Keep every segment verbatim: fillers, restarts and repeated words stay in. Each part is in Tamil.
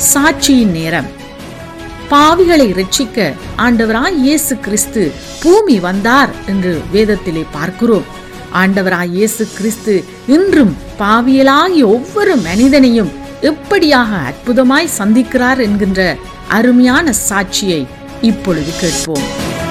சாட்சியின் நேரம். பாவிகளை இரட்சிக்க ஆண்டவராய் இயேசு கிறிஸ்து பூமி வந்தார் என்று வேதத்திலே பார்க்கிறோம். ஆண்டவராய் இயேசு கிறிஸ்து இன்றும் பாவியலாகிய ஒவ்வொரு மனிதனையும் எப்படியாக அற்புதமாய் சந்திக்கிறார் என்கின்ற அருமையான சாட்சியை இப்பொழுது கேட்போம்.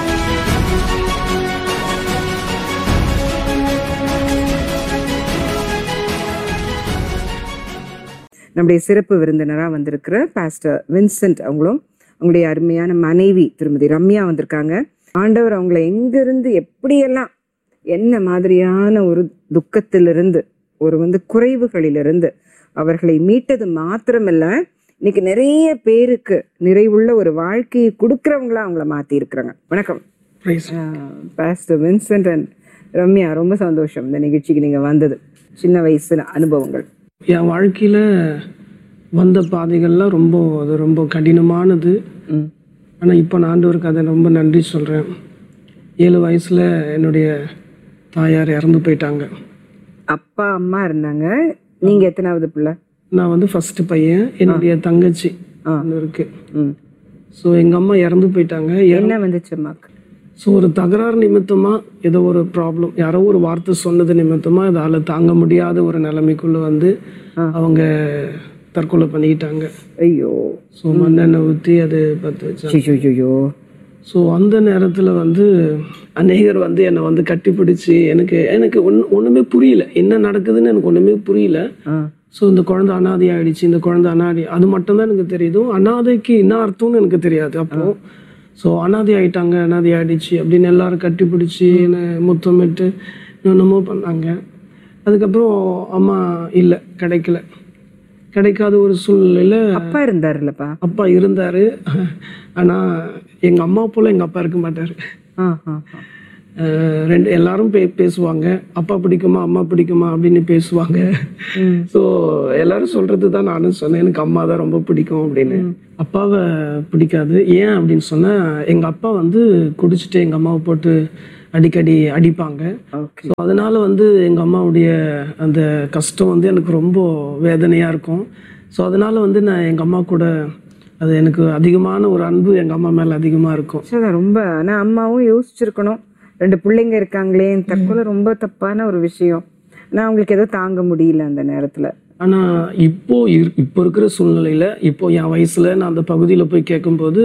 நம்முடைய சிறப்பு விருந்தினராக வந்திருக்கிற பாஸ்டர் வின்சென்ட் அவங்களும் அவங்களுடைய அருமையான மனைவி திருமதி ரம்யா வந்திருக்காங்க. ஆண்டவர் அவங்களை எங்கிருந்து எப்படியெல்லாம் என்ன மாதிரியான ஒரு துக்கத்திலிருந்து ஒரு வந்து குறைவுகளிலிருந்து அவர்களை மீட்டது மாத்திரமில்ல, இன்னைக்கு நிறைய பேருக்கு நிறைவுள்ள ஒரு வாழ்க்கையை கொடுக்கறவங்களா அவங்கள மாத்தி இருக்கிறாங்க. வணக்கம் பாஸ்டர் வின்சென்ட் அண்ட் ரம்யா, ரொம்ப சந்தோஷம் இந்த நிகழ்ச்சிக்கு நீங்க வந்தது. சின்ன வயசுல அனுபவங்கள். என் வாழ்க்கையில் வந்த பாதைகள்லாம் ரொம்ப அது ரொம்ப கடினமானது. ஆனால் இப்போ நான் ஆண்டவருக்கு அதை ரொம்ப நன்றி சொல்கிறேன். ஏழு வயசில் என்னுடைய தாயார் இறந்து போயிட்டாங்க. அப்பா அம்மா இருந்தாங்க. நீங்கள் எத்தனாவது பிள்ளை? நான் வந்து ஃபஸ்ட்டு பையன். என்னுடைய தங்கச்சி இருக்கு. ஸோ எங்கள் அம்மா இறந்து போயிட்டாங்க. என்ன வந்துச்சு அம்மாக்கு? ஸோ ஒரு தகராறு நிமித்தமாக ஏதோ ஒரு ப்ராப்ளம், யாரோ ஒரு வார்த்தை சொன்னது நிமித்தமாக அதால் தாங்க முடியாத ஒரு நிலைமைக்குள்ளே வந்து அவங்க தற்கொலை பண்ணிக்கிட்டாங்க. ஐயோ. ஸோ மண்ணெண்ணெய் ஊற்றி அது பற்ற வச்சாங்க. ஐயோ. ஸோ அந்த நேரத்தில் வந்து அநேகர் வந்து என்னை வந்து கட்டிப்பிடிச்சு எனக்கு எனக்கு ஒன்று ஒன்றுமே புரியல, என்ன நடக்குதுன்னு எனக்கு ஒன்றுமே புரியல. ஸோ இந்த குழந்தை அனாதை ஆகிடுச்சு, இந்த குழந்தை அனாதை, அது மட்டும்தான் எனக்கு தெரியுது. அனாதைக்கு என்ன அர்த்தம்னு எனக்கு தெரியாது அப்போது. ஸோ அனாதை ஆகிட்டாங்க, அனாதை ஆகிடுச்சு அப்படின்னு எல்லாரும் கட்டிப்பிடிச்சி என்னை முத்தமிட்டு என்னமோ பண்ணாங்க. அதுக்கப்புறம் அம்மா இல்லை, கிடைக்கல. கிடைக்காத ஒரு சூழ்நிலையில் அப்பா இருந்தார் இல்லைப்பா? அப்பா இருந்தார். ஆனால் எங்கள் அம்மா போல் எங்கள் அப்பா இருக்க மாட்டார். ரெண்டு எல்லாரும் பே பேசுவாங்க அப்பா பிடிக்குமா அம்மா பிடிக்குமா அப்படின்னு பேசுவாங்க. ஸோ எல்லாரும் சொல்கிறது தான் நானும் சொன்னேன், எனக்கு அம்மா தான் ரொம்ப பிடிக்கும் அப்படின்னு. அப்பாவை பிடிக்காது. ஏன் அப்படின்னு சொன்னால் எங்கள் அப்பா வந்து குடிச்சிட்டு எங்கள் அம்மாவை போட்டு அடிக்கடி அடிப்பாங்க. ஸோ அதனால் வந்து எங்கள் அம்மாவுடைய அந்த கஷ்டம் வந்து எனக்கு ரொம்ப வேதனையாக இருக்கும். ஸோ அதனால் வந்து நான் எங்கள் அம்மா கூட அது எனக்கு அதிகமான ஒரு அன்பு எங்கள் அம்மா மேலே அதிகமாக இருக்கும். ஸோ ரொம்ப. ஆனால் அம்மாவும் யோசிச்சிருக்கணும், ரெண்டு பிள்ளைங்க இருக்காங்களே, தற்கொலை ரொம்ப தப்பான ஒரு விஷயம். நான் அவங்களுக்கு ஏதோ தாங்க முடியல அந்த நேரத்தில். ஆனால் இப்போ இப்போ இருக்கிற சூழ்நிலையில் இப்போ என் வயசில் நான் அந்த பகுதியில் போய் கேட்கும்போது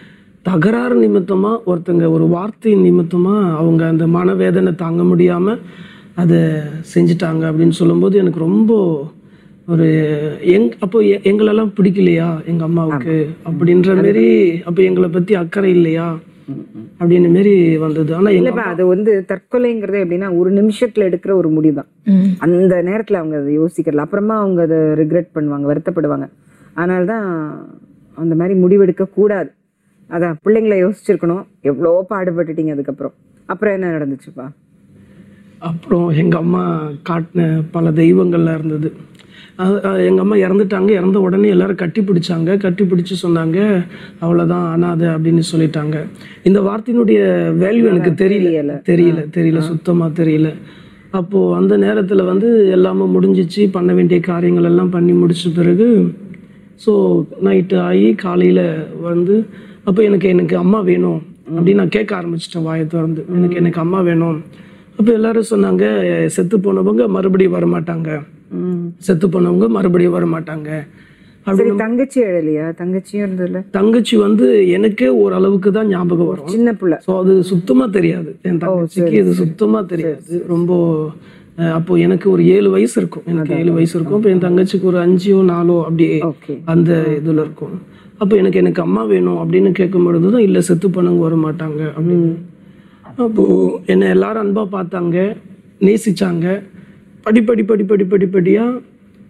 தகராறு நிமித்தமாக ஒருத்தங்க ஒரு வார்த்தை நிமித்தமாக அவங்க அந்த மனவேதனை தாங்க முடியாமல் அதை செஞ்சிட்டாங்க அப்படின்னு சொல்லும்போது எனக்கு ரொம்ப ஒரு எங் அப்போ எங்களெல்லாம் பிடிக்கலையா எங்கள் அம்மாவுக்கு அப்படின்ற மாரி, அப்போ எங்களை பற்றி அக்கறை இல்லையா அப்படின்னு மாரி வந்தது. ஆனா இல்லப்பா, அது வந்து தற்கொலைங்கிறது எப்படின்னா ஒரு நிமிஷத்துல எடுக்கிற ஒரு முடிவுதான். அந்த நேரத்துல அவங்க அதை யோசிக்கிறல, அப்புறமா அவங்க அதை ரிக்ரெட் பண்ணுவாங்க, வருத்தப்படுவாங்க. அதனால்தான் அந்த மாதிரி முடிவெடுக்க கூடாது. அதான் பிள்ளைங்களை யோசிச்சிருக்கணும். எவ்வளோ பாடுபட்டுட்டீங்க. அதுக்கப்புறம் அப்புறம் என்ன நடந்துச்சுப்பா? அப்புறம் எங்க அம்மா காட்டின பல தெய்வங்கள்லாம் இருந்தது. எங்கள் அம்மா இறந்துட்டாங்க. இறந்த உடனே எல்லாரும் கட்டி பிடிச்சாங்க. கட்டி பிடிச்சி சொன்னாங்க அவ்வளோதான் அனாதை அப்படின்னு சொல்லிட்டாங்க. இந்த வார்த்தையினுடைய வேல்யூ எனக்கு தெரியல தெரியல தெரியல சுத்தமாக தெரியல. அப்போது அந்த நேரத்தில் வந்து எல்லாமே முடிஞ்சிச்சு, பண்ண வேண்டிய காரியங்கள் எல்லாம் பண்ணி முடிச்ச பிறகு ஸோ நைட்டு ஆகி காலையில் வந்து அப்போ எனக்கு எனக்கு அம்மா வேணும் அப்படின்னு நான் கேட்க ஆரம்பிச்சிட்டேன் வாயை திறந்து. எனக்கு எனக்கு அம்மா வேணும். அப்போ எல்லாரும் சொன்னாங்க செத்து போனவங்க மறுபடியும் வரமாட்டாங்க, செத்து போனவங்க மறுபடியும் வர மாட்டாங்க அப்படி. தங்கச்சி எழலையா? தங்கச்சியும் இருந்ததுல? தங்கச்சி வந்து எனக்கே ஓரளவுக்கு தான் ஞாபகம் வரும், சின்ன பிள்ளை. ஸோ அது சுத்தமா தெரியாது என் தங்கச்சிக்கு, இது சுத்தமா தெரியாது. ரொம்ப அப்போ எனக்கு ஒரு ஏழு வயசு இருக்கும், எனக்கு ஏழு வயசு இருக்கும். அப்போ என் தங்கச்சிக்கு ஒரு அஞ்சோ நாலோ அப்படியே அந்த இதுல இருக்கும். அப்போ எனக்கு எனக்கு அம்மா வேணும் அப்படின்னு கேட்கும் பொழுதுதான் இல்லை செத்து போனவங்க வர மாட்டாங்க அப்படின்னு. அப்போ என்னை எல்லாரும் அன்பா பார்த்தாங்க, நேசிச்சாங்க. படிப்படி படி படி படிப்படியாக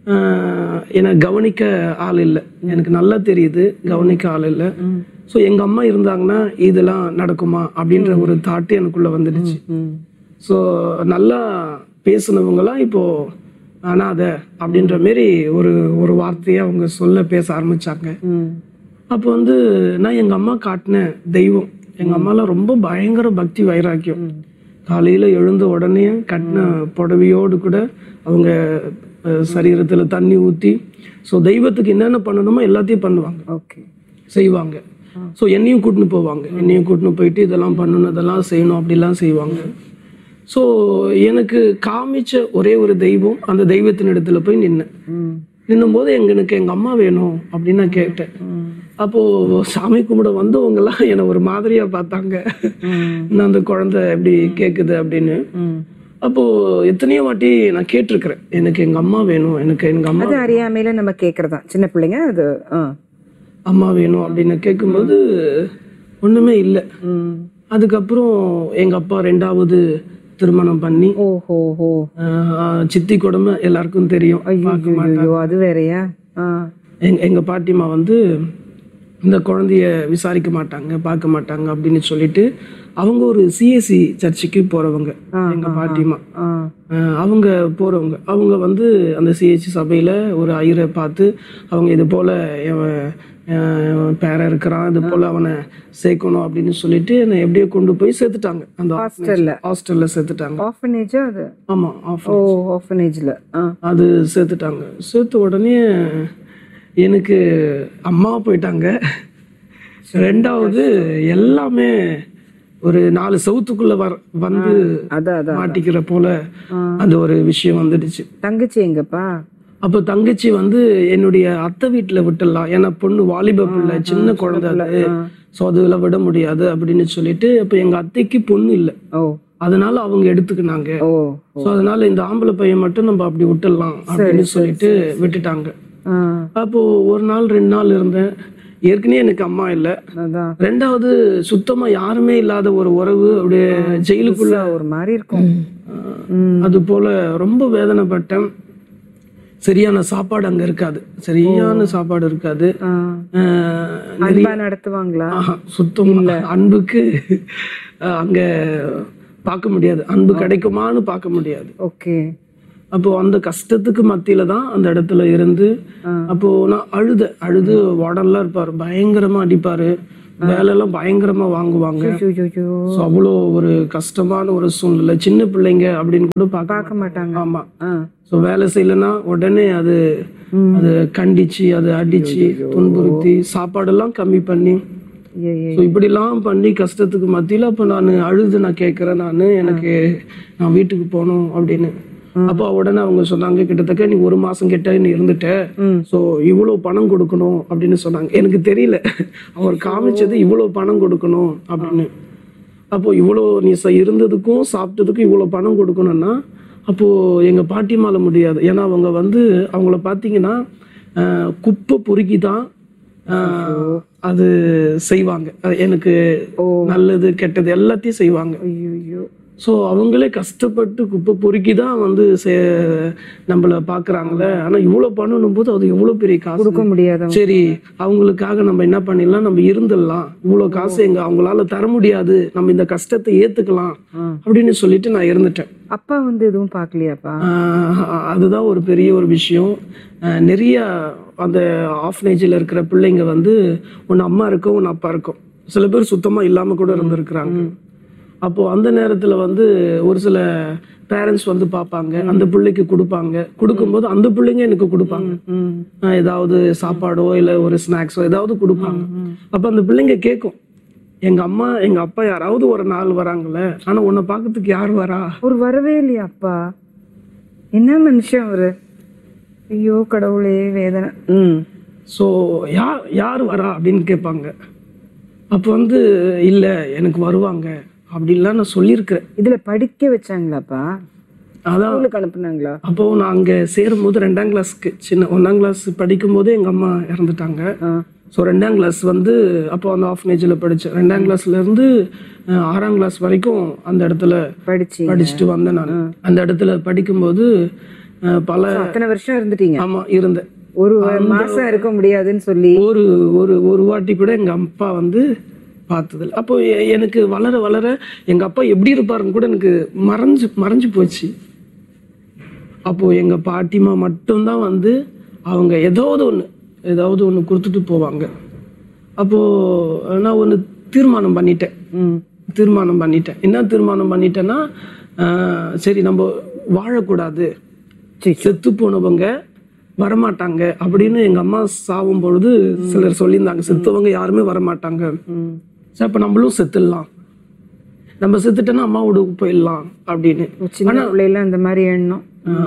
என்னை கவனிக்க ஆள் இல்லை. எனக்கு நல்லா தெரியுது கவனிக்க ஆள் இல்லை. ஸோ எங்கள் அம்மா இருந்தாங்கன்னா இதெல்லாம் நடக்குமா அப்படின்ற ஒரு தாட்டு எனக்குள்ளே வந்துடுச்சு. ஸோ நல்லா பேசுனவங்களாம் இப்போது அனாதை அப்படின்ற மாரி ஒரு ஒரு வார்த்தையை அவங்க சொல்ல பேச ஆரம்பித்தாங்க. அப்போ வந்து நான் எங்கள் அம்மா காட்டின தெய்வம், எங்கள் அம்மாலாம் ரொம்ப பயங்கர பக்தி வைராக்கியம். காலையில் எழுந்த உடனே கட்டின புடவையோடு கூட அவங்க சரீரத்துல தண்ணி ஊற்றி, ஸோ தெய்வத்துக்கு என்னென்ன பண்ணணுமோ எல்லாத்தையும் பண்ணுவாங்க, ஓகே செய்வாங்க. ஸோ என்னையும் கூட்டின்னு போவாங்க, என்னையும் கூட்டின்னு போயிட்டு இதெல்லாம் பண்ணணும், இதெல்லாம் செய்யணும் அப்படிலாம் செய்வாங்க. ஸோ எனக்கு காமிச்ச ஒரே ஒரு தெய்வம், அந்த தெய்வத்தின் இடத்துல போய் நின்னேன். நின்னும் போது எங்களுக்கு எங்க அம்மா வேணும் அப்படின்னு நான் கேட்டேன். அப்போ சாமி கும்பிட வந்தவங்க எல்லாம் என்னை ஒரு மாதிரியா பார்த்தாங்க, நான் அந்த குழந்தை எப்படி கேக்குது அப்படின்னு. அப்போ எத்தனையோ வாட்டி நான் கேட்டிருக்கிறேன், எனக்கு எங்க அம்மா வேணும், எனக்கு எங்க அம்மா அறியாமையில நம்ம கேக்குறதா, சின்ன பிள்ளைங்க அது அம்மா வேணும் அப்படின்னு கேட்கும்போது ஒண்ணுமே இல்லை. அதுக்கப்புறம் எங்க அப்பா ரெண்டாவது திருமணம் பண்ணி, சித்தி கொடுமை எல்லாருக்கும் தெரியும், அது வேறையா. எங்க எங்க பாட்டிமா வந்து இந்த குழந்தைய விசாரிக்க மாட்டாங்க, பார்க்க மாட்டாங்க அப்படின்னு சொல்லிட்டு அவங்க ஒரு சிஎஸ்சி சர்ச்சுக்கு போறவங்க. எங்க பாட்டிமா அவங்க போறவங்க, அவங்க வந்து அந்த சிஎஸ்சி சபையில ஒரு ஐயரை பார்த்து அவங்க இது போல பேர இருக்கிறான், இது போல அவனை சேர்க்கணும் அப்படின்னு சொல்லிட்டு என்னை எப்படியோ கொண்டு போய் சேர்த்துட்டாங்க அந்த ஹாஸ்டல்ல ஹாஸ்டல்ல சேர்த்துட்டாங்க. ஆர்ஃபனேஜா அது? ஆமா, ஆர்ஃபனேஜ்ல அது சேர்த்துட்டாங்க. சேர்த்த உடனே எனக்கு அம்மா போயிட்டாங்க. ரெண்டாவது எல்லாமே ஒரு நாலு சவுத்துக்குள்ள வர வந்து மாட்டிக்கிற போல அந்த ஒரு விஷயம் வந்துடுச்சு. தங்கச்சி எங்கப்பா? அப்போ தங்கச்சி வந்து என்னுடைய அத்தை வீட்டுல விட்டுடலாம், ஏன்னா பொண்ணு வாலிப பிள்ளை, சின்ன குழந்தை, அது ஸோ அதுல விட முடியாது அப்படின்னு சொல்லிட்டு, அப்போ எங்க அத்தைக்கு பொண்ணு இல்லை, அதனால அவங்க எடுத்துக்கினாங்க. ஸோ அதனால இந்த ஆம்பளை பையன் மட்டும் நம்ம அப்படி விட்டுடலாம் அப்படின்னு சொல்லிட்டு விட்டுட்டாங்க. அப்போ ஒரு நாள் ரெண்டு நாள் இருந்தேன். ஏற்கனவே எனக்கு அம்மா இல்லை, ரெண்டாவது சுத்தமா யாருமே இல்லாத ஒரு உறவு, அப்படியே ஜெயிலுக்குள்ள ஒரு மாதிரி இருக்கும். அது போல ரொம்ப வேதனைப்பட்டேன். சரியான சாப்பாடு அங்க இருக்காது, சரியான சாப்பாடு இருக்காது. நடத்துவாங்களா? சுத்தம் இல்ல, அன்புக்கு அங்க பார்க்க முடியாது, அன்பு கிடைக்குமான்னு பார்க்க முடியாது. ஓகே. அப்போ அந்த கஷ்டத்துக்கு மத்தியில தான் அந்த இடத்துல இருந்து, அப்போ நான் அழுத அழுது வார்டன்லாம் இருப்பாரு, பயங்கரமா அடிப்பாரு, வேலை எல்லாம் பயங்கரமா வாங்குவாங்க. அவ்வளோ ஒரு கஷ்டமான ஒரு சூழ்நிலை. சின்ன பிள்ளைங்க அப்படின்னு கூட பார்க்க மாட்டாங்க. ஆமா. ஸோ வேலை செய்யலன்னா உடனே அது அது கண்டிச்சு, அது அடிச்சு துன்புறுத்தி சாப்பாடெல்லாம் கம்மி பண்ணி, ஸோ இப்படிலாம் பண்ணி கஷ்டத்துக்கு மத்தியில அப்போ நான் அழுது நான் கேட்குறேன், நான் எனக்கு நான் வீட்டுக்கு போகணும் அப்படின்னு. அப்போ உடனே அவங்க சொன்னாங்க, கிட்டத்தட்ட நீ ஒரு மாசம் கிட்ட நீ இருந்துட்ட, சோ இவ்வளவு பணம் கொடுக்கணும் அப்படின்னு சொன்னாங்க. எனக்கு தெரியல அவர் காமிச்சது இவ்வளவு பணம் கொடுக்கணும் அப்படின்னு. அப்போ இவ்வளவு நீ இருந்ததுக்கும் சாப்பிட்டதுக்கும் இவ்வளவு பணம் கொடுக்கணும்னா அப்போ எங்க பாட்டிமால முடியாது. ஏன்னா அவங்க வந்து அவங்கள பாத்தீங்கன்னா குப்பை பொறுக்கி தான் அது செய்வாங்க, எனக்கு நல்லது கெட்டது எல்லாத்தையும் செய்வாங்க. ஸோ அவங்களே கஷ்டப்பட்டு குப்பை பொறுக்கி தான் வந்து நம்மளை பார்க்குறாங்களே. ஆனால் இவ்வளோ பண்ணணும் போது அது எவ்வளோ பெரிய காசு கொடுக்க முடியாது. சரி, அவங்களுக்காக நம்ம என்ன பண்ணிடலாம், நம்ம இருந்துடலாம், இவ்வளோ காசு எங்க அவங்களால தர முடியாது, நம்ம இந்த கஷ்டத்தை ஏற்றுக்கலாம் அப்படின்னு சொல்லிட்டு நான் இருந்துட்டேன். அப்பா வந்து எதுவும் பார்க்கலையாப்பா? அதுதான் ஒரு பெரிய ஒரு விஷயம். நிறைய அந்த ஆஃப்னேஜில் இருக்கிற பிள்ளைங்க வந்து ஒன்று அம்மா இருக்கும், ஒன்று அப்பா இருக்கும், சில பேர் சுத்தமாக இல்லாமல் கூட இருந்திருக்கிறாங்க. அப்போ அந்த நேரத்துல வந்து ஒரு சில பேரண்ட்ஸ் வந்து பார்ப்பாங்க, அந்த பிள்ளைக்கு கொடுப்பாங்க, கொடுக்கும்போது அந்த பிள்ளைங்க எனக்கு கொடுப்பாங்க, ஏதாவது சாப்பாடோ இல்லை ஒரு ஸ்நாக்ஸோ ஏதாவது கொடுப்பாங்க. அப்போ அந்த பிள்ளைங்க கேட்கும், எங்க அம்மா எங்க அப்பா யாராவது ஒரு நாள் வராங்கல்ல, ஆனா உன்னை பார்க்கறதுக்கு யார் வரா? ஒரு வரவே இல்லையா அப்பா? என்ன மனுஷன் அவரு, ஐயோ கடவுளே வேதனை. ஸோ யார் யார் வரா அப்படின்னு கேட்பாங்க. அப்போ வந்து இல்லை எனக்கு வருவாங்க அப்படின்லாம் நான் சொல்லியிருக்கிறேன். இதுல படிக்க வச்சாங்களாப்பா? அதான் அனுப்புனாங்களா? அப்போ நான் அங்க சேரும் போது ரெண்டாம் கிளாஸ்க்கு சின்ன ஒன்னாம் கிளாஸ் படிக்கும் போதே எங்க அம்மா இறந்துட்டாங்க. ஸோ ரெண்டாம் கிளாஸ் வந்து அப்போ அந்த ஆஃப்னேஜில் படித்தேன். ரெண்டாம் கிளாஸ்ல இருந்து ஆறாம் கிளாஸ் வரைக்கும் அந்த இடத்துல படிச்சு படிச்சுட்டு வந்தேன் நான். அந்த இடத்துல படிக்கும்போது பல அத்தனை வருஷம் இருந்துட்டீங்க? ஆமா இருந்தேன். ஒரு மாசம் இருக்க முடியாதுன்னு சொல்லி ஒரு ஒரு ஒரு வாட்டி கூட எங்க அப்பா வந்து பார்த்ததில்ல. அப்போ எனக்கு வளர வளர எங்க அப்பா எப்படி இருப்பாருன்னு கூட எனக்கு மறைஞ்சு மறைஞ்சு போச்சு. அப்போ எங்க பாட்டிமா மட்டும்தான் வந்து அவங்க ஏதாவது ஒன்று ஏதாவது ஒன்று கொடுத்துட்டு போவாங்க. அப்போ நான் ஒன்று தீர்மானம் பண்ணிட்டேன் தீர்மானம் பண்ணிட்டேன் என்ன தீர்மானம் பண்ணிட்டேன்னா, சரி நம்ம வாழக்கூடாது, செத்து போனவங்க வரமாட்டாங்க அப்படின்னு எங்க அம்மா சாவும் பொழுது சிலர் சொல்லியிருந்தாங்க, செத்தவங்க யாருமே வரமாட்டாங்க, அப்ப நம்மளும் செத்துடலாம், நம்ம செத்துட்டோன்னா அம்மாவோட போயிடலாம் அப்படின்னு. சின்ன பிள்ளைல அந்த மாதிரி எண்ணம்.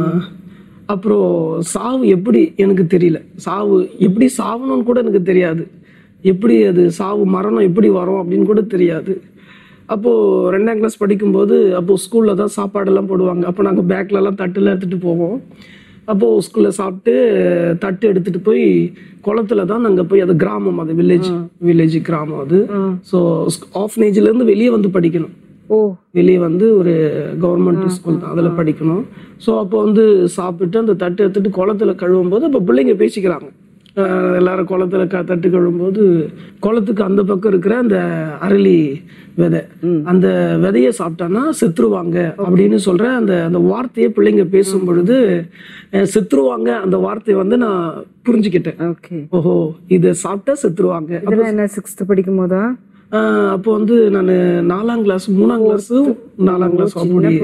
அப்புறம் சாவு எப்படி எனக்கு தெரியல, சாவு எப்படி சாவணும்னு கூட எனக்கு தெரியாது, எப்படி அது சாவு மரணம் எப்படி வரும் அப்படின்னு கூட தெரியாது. அப்போது ரெண்டாம் கிளாஸ் படிக்கும்போது அப்போது ஸ்கூலில் தான் சாப்பாடெல்லாம் போடுவாங்க. அப்போ நாங்கள் பேக்லலாம் தட்டுலாம் எடுத்துகிட்டு போவோம். அப்போது ஸ்கூலில் சாப்பிட்டு தட்டு எடுத்துகிட்டு போய் குளத்துல தான் நாங்கள் போய், அது கிராமம், அது வில்லேஜ் வில்லேஜ் கிராமம் அது. ஸோ ஆஃப்னேஜ்லேருந்து வெளியே வந்து படிக்கணும். ஓ வெளியே வந்து ஒரு கவர்மெண்ட் ஸ்கூல் தான், அதில் படிக்கணும். ஸோ அப்போ வந்து சாப்பிட்டு அந்த தட்டு எடுத்துட்டு குளத்துல கழுவும் போது அப்போ பிள்ளைங்க பேசிக்கிறாங்க, எல்லாரும் குளத்துல க தட்டு கழுவும்போது குளத்துக்கு அந்த பக்கம் இருக்கிற அந்த அரளி விதை, அந்த விதையை சாப்பிட்டான்னா செத்துருவாங்க அப்படின்னு சொல்ற அந்த அந்த வார்த்தையை பிள்ளைங்க பேசும் பொழுது செத்துருவாங்க அந்த வார்த்தையை வந்து நான் புரிஞ்சுக்கிட்டேன். ஓஹோ, இதை சாப்பிட்டா செத்துருவாங்க. என்ன சிக்ஸ்த் படிக்கும் போதா? அப்போ வந்து நான் நாலாம் கிளாஸ் மூணாம் கிளாஸ் நாலாம் கிளாஸ்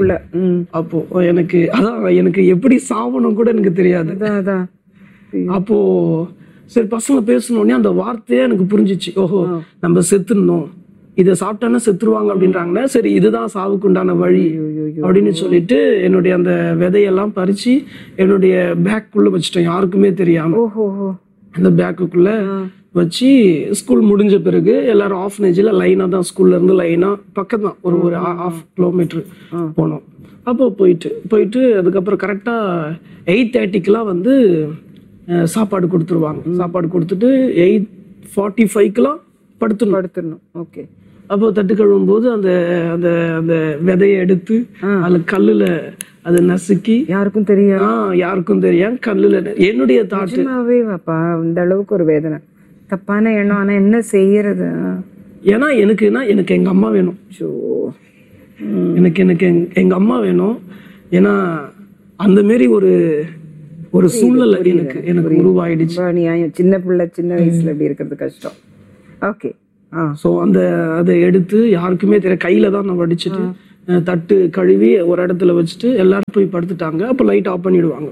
அப்போ எனக்கு அதான் எனக்கு எப்படி சாவணும் கூட எனக்கு தெரியாது. அப்போ சரி பசங்க பேசணுன்னே அந்த வார்த்தையே எனக்கு புரிஞ்சிச்சு, ஓஹோ நம்ம செத்துடணும், இதை சாப்பிட்டானா செத்துருவாங்க அப்படின்றாங்கன்னா சரி இதுதான் சாவுக்கு உண்டான வழி அப்படின்னு சொல்லிட்டு என்னுடைய அந்த விதையெல்லாம் பறிச்சு என்னுடைய பேக்குள்ள வச்சுட்டேன், யாருக்குமே தெரியாம. அந்த பேக்குக்குள்ள வச்சு ஸ்கூல் முடிஞ்ச பிறகு எல்லாரும் ஆஃப்னேஜில் லைனாக தான், ஸ்கூல்ல இருந்து லைனாக பக்கம் தான், ஒரு ஒரு ஹாஃப் கிலோமீட்டர் போனோம். அப்போ போயிட்டு போயிட்டு அதுக்கப்புறம் கரெக்டாக எயிட் தேர்ட்டிக்கெலாம் வந்து சாப்பாடு கொடுத்துருவாங்க. சாப்பாடு கொடுத்துட்டு எயிட் ஃபார்ட்டி ஃபைவ்க்கெலாம் படுத்துணும் படுத்துடணும் ஓகே. அப்போ தட்டு கழுவும் போது அந்த அந்த அந்த விதையை எடுத்து அதில் கல்லுல அதை நசுக்கி, யாருக்கும் தெரியும் யாருக்கும் தெரியும் கல்லுல, என்னுடைய தாட்டுவே வாப்பா இந்த அளவுக்கு ஒரு வேதனை, தப்பான எண்ணம். ஆனா என்ன செய்யறது? ஏன்னா எனக்குன்னா எனக்கு எங்க அம்மா வேணும், எனக்கு எனக்கு எங்க அம்மா வேணும். ஏன்னா அந்த மாரி ஒரு ஒரு சூழ்நிலை எனக்கு எனக்கு உருவாயிடுச்சு. சின்ன பிள்ளை சின்ன வயசுல எப்படி இருக்கிறது கஷ்டம். ஓகே. ஸோ அந்த அதை எடுத்து யாருக்குமே தெரியல, கையில தான் நான் வடிச்சிட்டு தட்டு கழுவி ஒரு இடத்துல வச்சுட்டு எல்லாரும் போய் படுத்துட்டாங்க. அப்போ லைட் ஆஃப் பண்ணிடுவாங்க.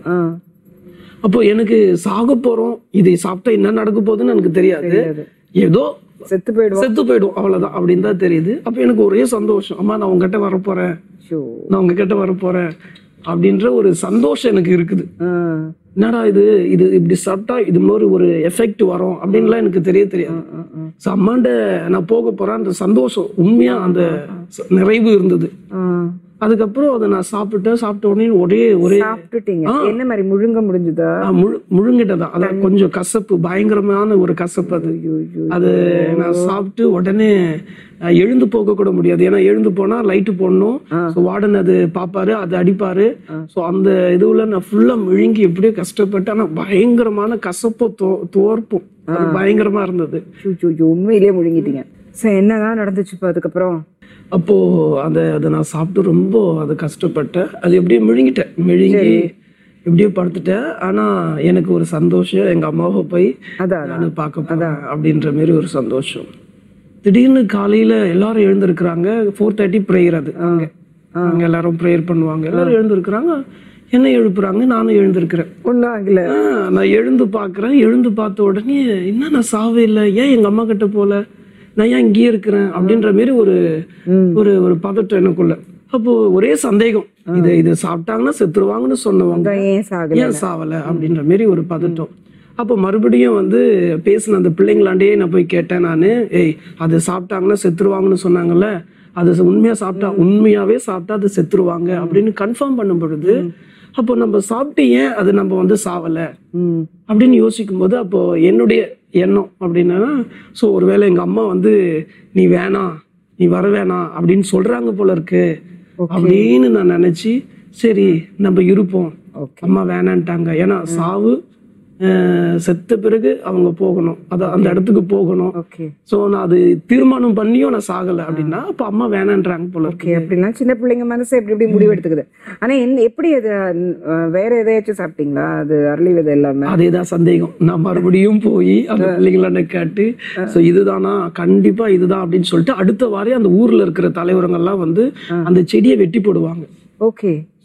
அப்போ எனக்கு சாக போறோம், இதை சாப்பிட்டா என்ன நடக்க போகுதுன்னு எனக்கு தெரியாது, ஏதோ செத்து போயிடும் செத்து போயிடும் அவ்வளவுதான் அப்படின்னு தான் தெரியுது. அப்போ எனக்கு ஒரே சந்தோஷம், அம்மா நான் உங்ககிட்ட வரப்போறேன், நான் உங்ககிட்ட வரப்போறேன் அப்படின்ற ஒரு சந்தோஷம் எனக்கு இருக்குது. என்னடா இது இது இப்படி சாப்பிட்டா இது மாதிரி ஒரு எஃபெக்ட் வரும் அப்படின்லாம் எனக்கு தெரிய தெரியாது. அம்மாண்ட நான் போக போறேன் அந்த சந்தோஷம், உண்மையா அந்த நிறைவு இருந்தது. அதுக்கப்புறம் அதை நான் சாப்பிட்டேன். சாப்பிட்ட உடனே ஒரே ஒரே என்ன மாதிரி முழுங்க முடிஞ்சதா? முழுங்கிட்டதான், அதான் கொஞ்சம் கசப்பு, பயங்கரமான ஒரு கசப்பு அது. அது நான் சாப்பிட்டு உடனே எழுந்து போக கூட முடியாது, ஏன்னா எழுந்து போனா லைட்டு போடணும், வார்டன் அது பாப்பாரு, அது அடிப்பாரு. ஸோ அந்த இதுல நான் ஃபுல்லா முழுங்கி எப்படியோ கஷ்டப்பட்டு, ஆனா பயங்கரமான கசப்போ தோ தோற்பும் அது பயங்கரமா இருந்தது. உண்மையிலேயே முழுங்கிட்டீங்க. சரி, என்னதான் நடந்துச்சு அதுக்கப்புறம்? அப்போ அந்த அதை நான் சாப்பிட்டு ரொம்ப அதை கஷ்டப்பட்டேன். அது எப்படியோ முழுங்கிட்டேன், முழுங்கி எப்படியோ படுத்துட்டேன். ஆனா எனக்கு ஒரு சந்தோஷம், எங்க அம்மாவை போய் நான் பார்க்க போறேன் அப்படின்ற மாதிரி ஒரு சந்தோஷம். திடீர்னு காலையில எல்லாரும் எழுந்திருக்கிறாங்க. ஃபோர் தேர்ட்டி ப்ரேயர், அது அங்க அங்க எல்லாரும் ப்ரேயர் பண்ணுவாங்க. எல்லாரும் எழுந்திருக்கிறாங்க, என்ன எழுப்புறாங்க, நானும் எழுந்திருக்கிறேன். ஒன்றும் ஆகல. நான் எழுந்து பார்க்குறேன். எழுந்து பார்த்த உடனே என்ன நான் சாவே இல்லை, ஏன் எங்க அம்மா கிட்ட போல, நான் ஏன் இங்கேயே இருக்கிறேன் அப்படின்ற மாதிரி ஒரு ஒரு ஒரு பதட்டம் எனக்குள்ள. அப்போ ஒரே சந்தேகம், இதை இதை சாப்பிட்டாங்கன்னா செத்துருவாங்கன்னு சொன்னவங்க ஏன் சாவல அப்படின்ற மாதிரி ஒரு பதட்டம். அப்போ மறுபடியும் வந்து பேசின அந்த பிள்ளைங்களாண்டே நான் போய் கேட்டேன். நான், ஏய் அது சாப்பிட்டாங்கன்னா செத்துருவாங்கன்னு சொன்னாங்கல்ல, அது உண்மையா சாப்பிட்டா, உண்மையாவே சாப்பிட்டா அது செத்துருவாங்க அப்படின்னு கன்ஃபார்ம் பண்ணும் பொழுது, அப்போ நம்ம சாப்பிட்டு ஏன் அது நம்ம வந்து சாவல அப்படின்னு யோசிக்கும் போது, அப்போ என்னுடைய எண்ணம் அப்படின்னா, ஸோ ஒருவேளை எங்க அம்மா வந்து நீ வேணாம், நீ வர வேணாம் அப்படின்னு சொல்றாங்க போல இருக்கு அப்படின்னு நான் நினைச்சு, சரி நம்ம இருப்போம், அம்மா வேணான்ட்டாங்க, ஏன்னா சாவு செத்த பிறகு அவங்க போகணும், அத அந்த இடத்துக்கு போகணும். சோ நான் அது தீர்மானம் பண்ணியும் நான் சாகல அப்படின்னா, அப்ப அம்மா வேணான்றாங்க போல இருக்கு. அப்படின்னா சின்ன பிள்ளைங்க மனசு எப்படி எப்படி முடிவு எடுத்துக்குது. ஆனா என்ன எப்படி அது வேற எதையாச்சும் சாப்பிட்டீங்களா? அது அரளி விதை எல்லாமே? அதேதான் சந்தேகம். நான் மறுபடியும் போய் அந்த பிள்ளைங்கள கேட்டு, சோ இதுதானா, கண்டிப்பா இதுதான் அப்படின்னு சொல்லிட்டு அடுத்த வாரம் அந்த ஊர்ல இருக்கிற தலைவருங்கெல்லாம் வந்து அந்த செடியை வெட்டி போடுவாங்க. ஓகே.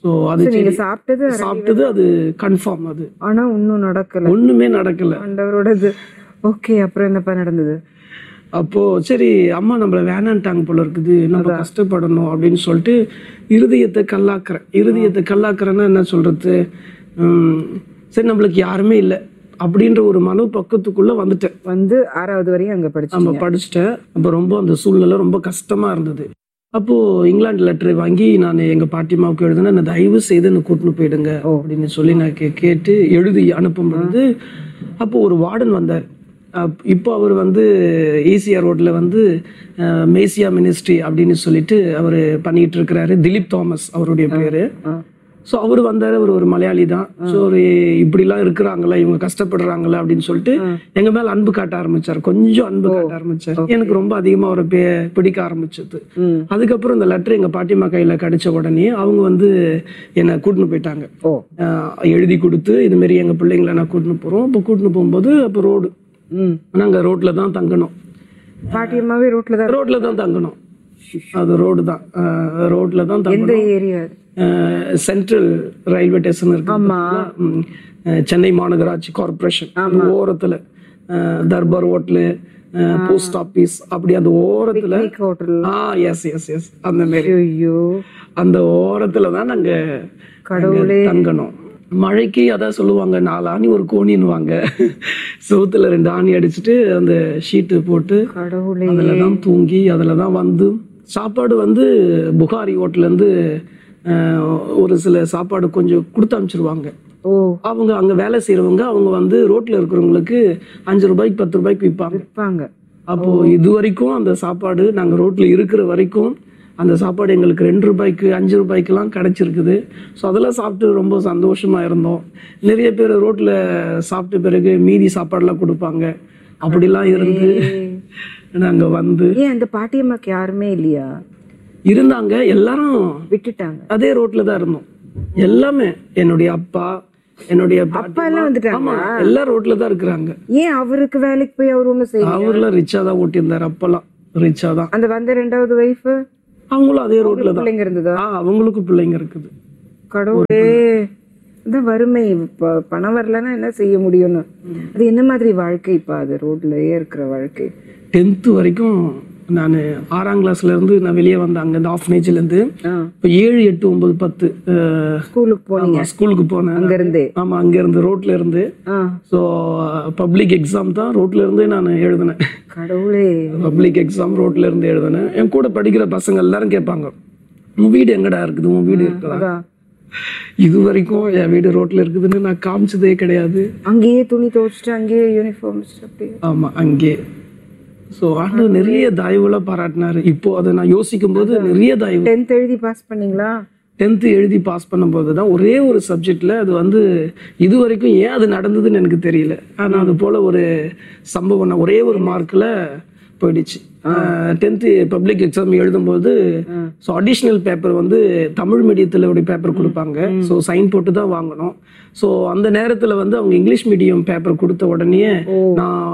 ஸோ அது நீங்க செடி சாப்பிட்டது சாப்பிட்டது அது கன்ஃபார்ம். அது ஆனா ஒன்னும் நடக்கல, ஒண்ணுமே நடக்கல. ஆண்டவரோடது. ஓகே, அப்புறம் என்னப்பா நடந்தது? அப்போ சரி அம்மா நம்மள வேணான்ட்டாங்க போல இருக்குது, நம்ம கஷ்டப்படணும் அப்படின்னு சொல்லிட்டு இருதயத்தை கல்லாக்குறேன். இருதயத்தை கல்லாக்குறேன்னா என்ன சொல்றது, உம் சரி நம்மளுக்கு யாருமே இல்லை அப்படின்ற ஒரு மனு பக்கத்துக்குள்ள வந்துட்டேன். வந்து ஆறாவது வரையும் அங்க படிச்சு நம்ம படிச்சுட்டேன். அப்போ ரொம்ப அந்த சூழ்நிலை ரொம்ப கஷ்டமா இருந்தது. அப்போ இங்கிலாந்து லெட்டர் வாங்கி நான் எங்க பாட்டிமாவுக்கு எழுதுனா, நான் தயவு செய்து என்ன கூட்டின்னு போயிடுங்க அப்படின்னு சொல்லி நான் கே கேட்டு எழுதி அனுப்பும் பொழுது அப்போ ஒரு வார்டன் வந்தார். இப்போ அவர் வந்து ஈசிஆர் ரோட்ல வந்து மேசியா மினிஸ்ட்ரி அப்படின்னு சொல்லிட்டு அவர் பண்ணிட்டு இருக்கிறாரு. திலீப் தாமஸ் அவருடைய பேரு. ஸோ அவர் வந்தார். அவர் ஒரு மலையாளி தான். ஸோ ஒரு இப்படிலாம் இருக்கிறாங்களா, இவங்க கஷ்டப்படுறாங்களா அப்படின்னு சொல்லிட்டு எங்க மேல அன்பு காட்ட ஆரம்பிச்சார். கொஞ்சம் அன்பு காட்ட ஆரம்பிச்சார். எனக்கு ரொம்ப அதிகமா அவரை பே பிடிக்க ஆரம்பிச்சது. அதுக்கப்புறம் இந்த லெட்டர் எங்க பாட்டிமா கையில கிடைச்ச உடனே அவங்க வந்து என்னை கூட்டின்னு போயிட்டாங்க. எழுதி கொடுத்து இது மாதிரி எங்க பிள்ளைங்களை நான் கூட்டின்னு போறோம். இப்போ கூட்டின்னு போகும்போது அப்போ ரோடு நாங்க ரோட்ல தான் தங்கணும். பாட்டியம்மாவே ரோட்ல தான் ரோட்ல தான் தங்கணும். அது ரோடு தான், ரோட்ல தான் தங்கணும். ஏரியா சென்ட்ரல் ரயில்வே ஸ்டேஷன் இருக்கு, சென்னை மாநகராட்சி கார்பரேஷன் ஓரத்துல தர்பார் ஹோட்டலு, போஸ்ட் ஆபீஸ் அப்படி அந்த ஓரத்துல எஸ் எஸ் எஸ் அந்த மாதிரி அந்த ஓரத்துல தான் நாங்க தங்கணும். மழைக்கு அதான் சொல்லுவாங்க, நாலு ஆணி ஒரு கோணின்னுவாங்க. சவுத்துல ரெண்டு ஆணி அடிச்சுட்டு அந்த ஷீட்டு போட்டு அதுலதான் தூங்கி அதுலதான் வந்து சாப்பாடு வந்து புகாரி ஹோட்டல்ல இருந்து ஒரு சில சாப்பாடு கொஞ்சம் கொடுத்து அனுப்பிச்சிருவாங்க. அவங்க அங்க வேலை செய்யறவங்க அவங்க வந்து ரோட்ல இருக்கிறவங்களுக்கு அஞ்சு ரூபாய்க்கு பத்து ரூபாய்க்கு விற்பாங்க. அப்போ இது வரைக்கும் அந்த சாப்பாடு நாங்க ரோட்ல இருக்கிற வரைக்கும் அந்த சாப்பாடு எங்களுக்கு ரெண்டு ரூபாய்க்கு அஞ்சு ரூபாய்க்குலாம் கிடைச்சிருக்குது. ஸோ அதெல்லாம் சாப்பிட்டு ரொம்ப சந்தோஷமா இருந்தோம். நிறைய பேர் ரோட்ல சாப்பிட்ட பிறகு மீதி சாப்பாடுலாம் கொடுப்பாங்க. அப்படிலாம் இருந்து நாங்க வந்து அந்த பாட்டியம்மாக்கு யாருமே இல்லையா? இருந்தாங்க, எல்லாரும் விட்டுட்டாங்க. அதே ரோட்ல தான் இருந்தோம் எல்லாமே. என்னுடைய அப்பா என்னுடைய அப்பா எல்லாம் வந்துட்டாங்க. எல்லாம் ரோட்ல தான் இருக்கிறாங்க. ஏன் அவருக்கு வேலைக்கு போய் அவர் ஒண்ணு செய்யல? அவர்லாம் ரிச்சா தான் ஓட்டியிருந்தாரு. அப்பெல்லாம் ரிச்சா தான். அந்த வந்த ரெண்டாவது வைஃப் அவங்களும் அதே ரோட்ல தான். பிள்ளைங்க இருந்ததா? அவங்களுக்கு பிள்ளைங்க இருக்குது. கடவுளே, இந்த வறுமை பணம் வரலன்னா என்ன செய்ய முடியும்னு. அது என்ன மாதிரி வாழ்க்கை இப்ப அது ரோட்லயே இருக்கிற வாழ்க்கை? டென்த்து வரைக்கும் நான் ஆறாம் கிளாஸ்ல இருந்து நான் வெளியே வந்தேன் அங்க இந்த ஆஃப்னேஜ்ல இருந்து. இப்போ ஏழு எட்டு ஒன்பது பத்து ஸ்கூலுக்கு போனீங்க? ஸ்கூலுக்கு போனேன் அங்க இருந்து. ஆமா, அங்க இருந்து ரோட்ல இருந்து. ஸோ பப்ளிக் எக்ஸாம் தான் ரோட்ல இருந்தே நான் எழுதினேன். கடவுளே, பப்ளிக் எக்ஸாம் ரோட்ல இருந்து எழுதினேன். என் கூட படிக்கிற பசங்க எல்லாரும் கேட்பாங்க, உன் வீடு எங்கடா இருக்குது, உன் வீடு இருக்குதா? இது வரைக்கும் என் வீடு ரோட்ல இருக்குதுன்னு நான் காமிச்சதே கிடையாது. அங்கேயே துணி துவைச்சிட்டு அங்கேயே யூனிஃபார்ம். ஆமா, அங்கே. ஸோ ஆண்டவர் நிறைய தயவுலாம் பாராட்டினாரு. இப்போ அதை நான் யோசிக்கும் போது நிறைய தயவு. டென்த் எழுதி பாஸ் பண்ணீங்களா? டென்த்து எழுதி பாஸ் பண்ணும்போது தான் ஒரே ஒரு சப்ஜெக்ட்ல அது வந்து இது வரைக்கும் ஏன் அது நடந்ததுன்னு எனக்கு தெரியல. ஆனால் அது போல ஒரு சம்பவம் ஒரே ஒரு மார்க்ல போயிடுச்சு. டென்த்து பப்ளிக் எக்ஸாம் எழுதும்போது ஸோ அடிஷ்னல் பேப்பர் வந்து தமிழ் மீடியத்தில் ஒரு பேப்பர் கொடுப்பாங்க. ஸோ சைன் போட்டு தான் வாங்கணும். ஸோ அந்த நேரத்தில் வந்து அவங்க இங்கிலீஷ் மீடியம் பேப்பர் கொடுத்த உடனே நான்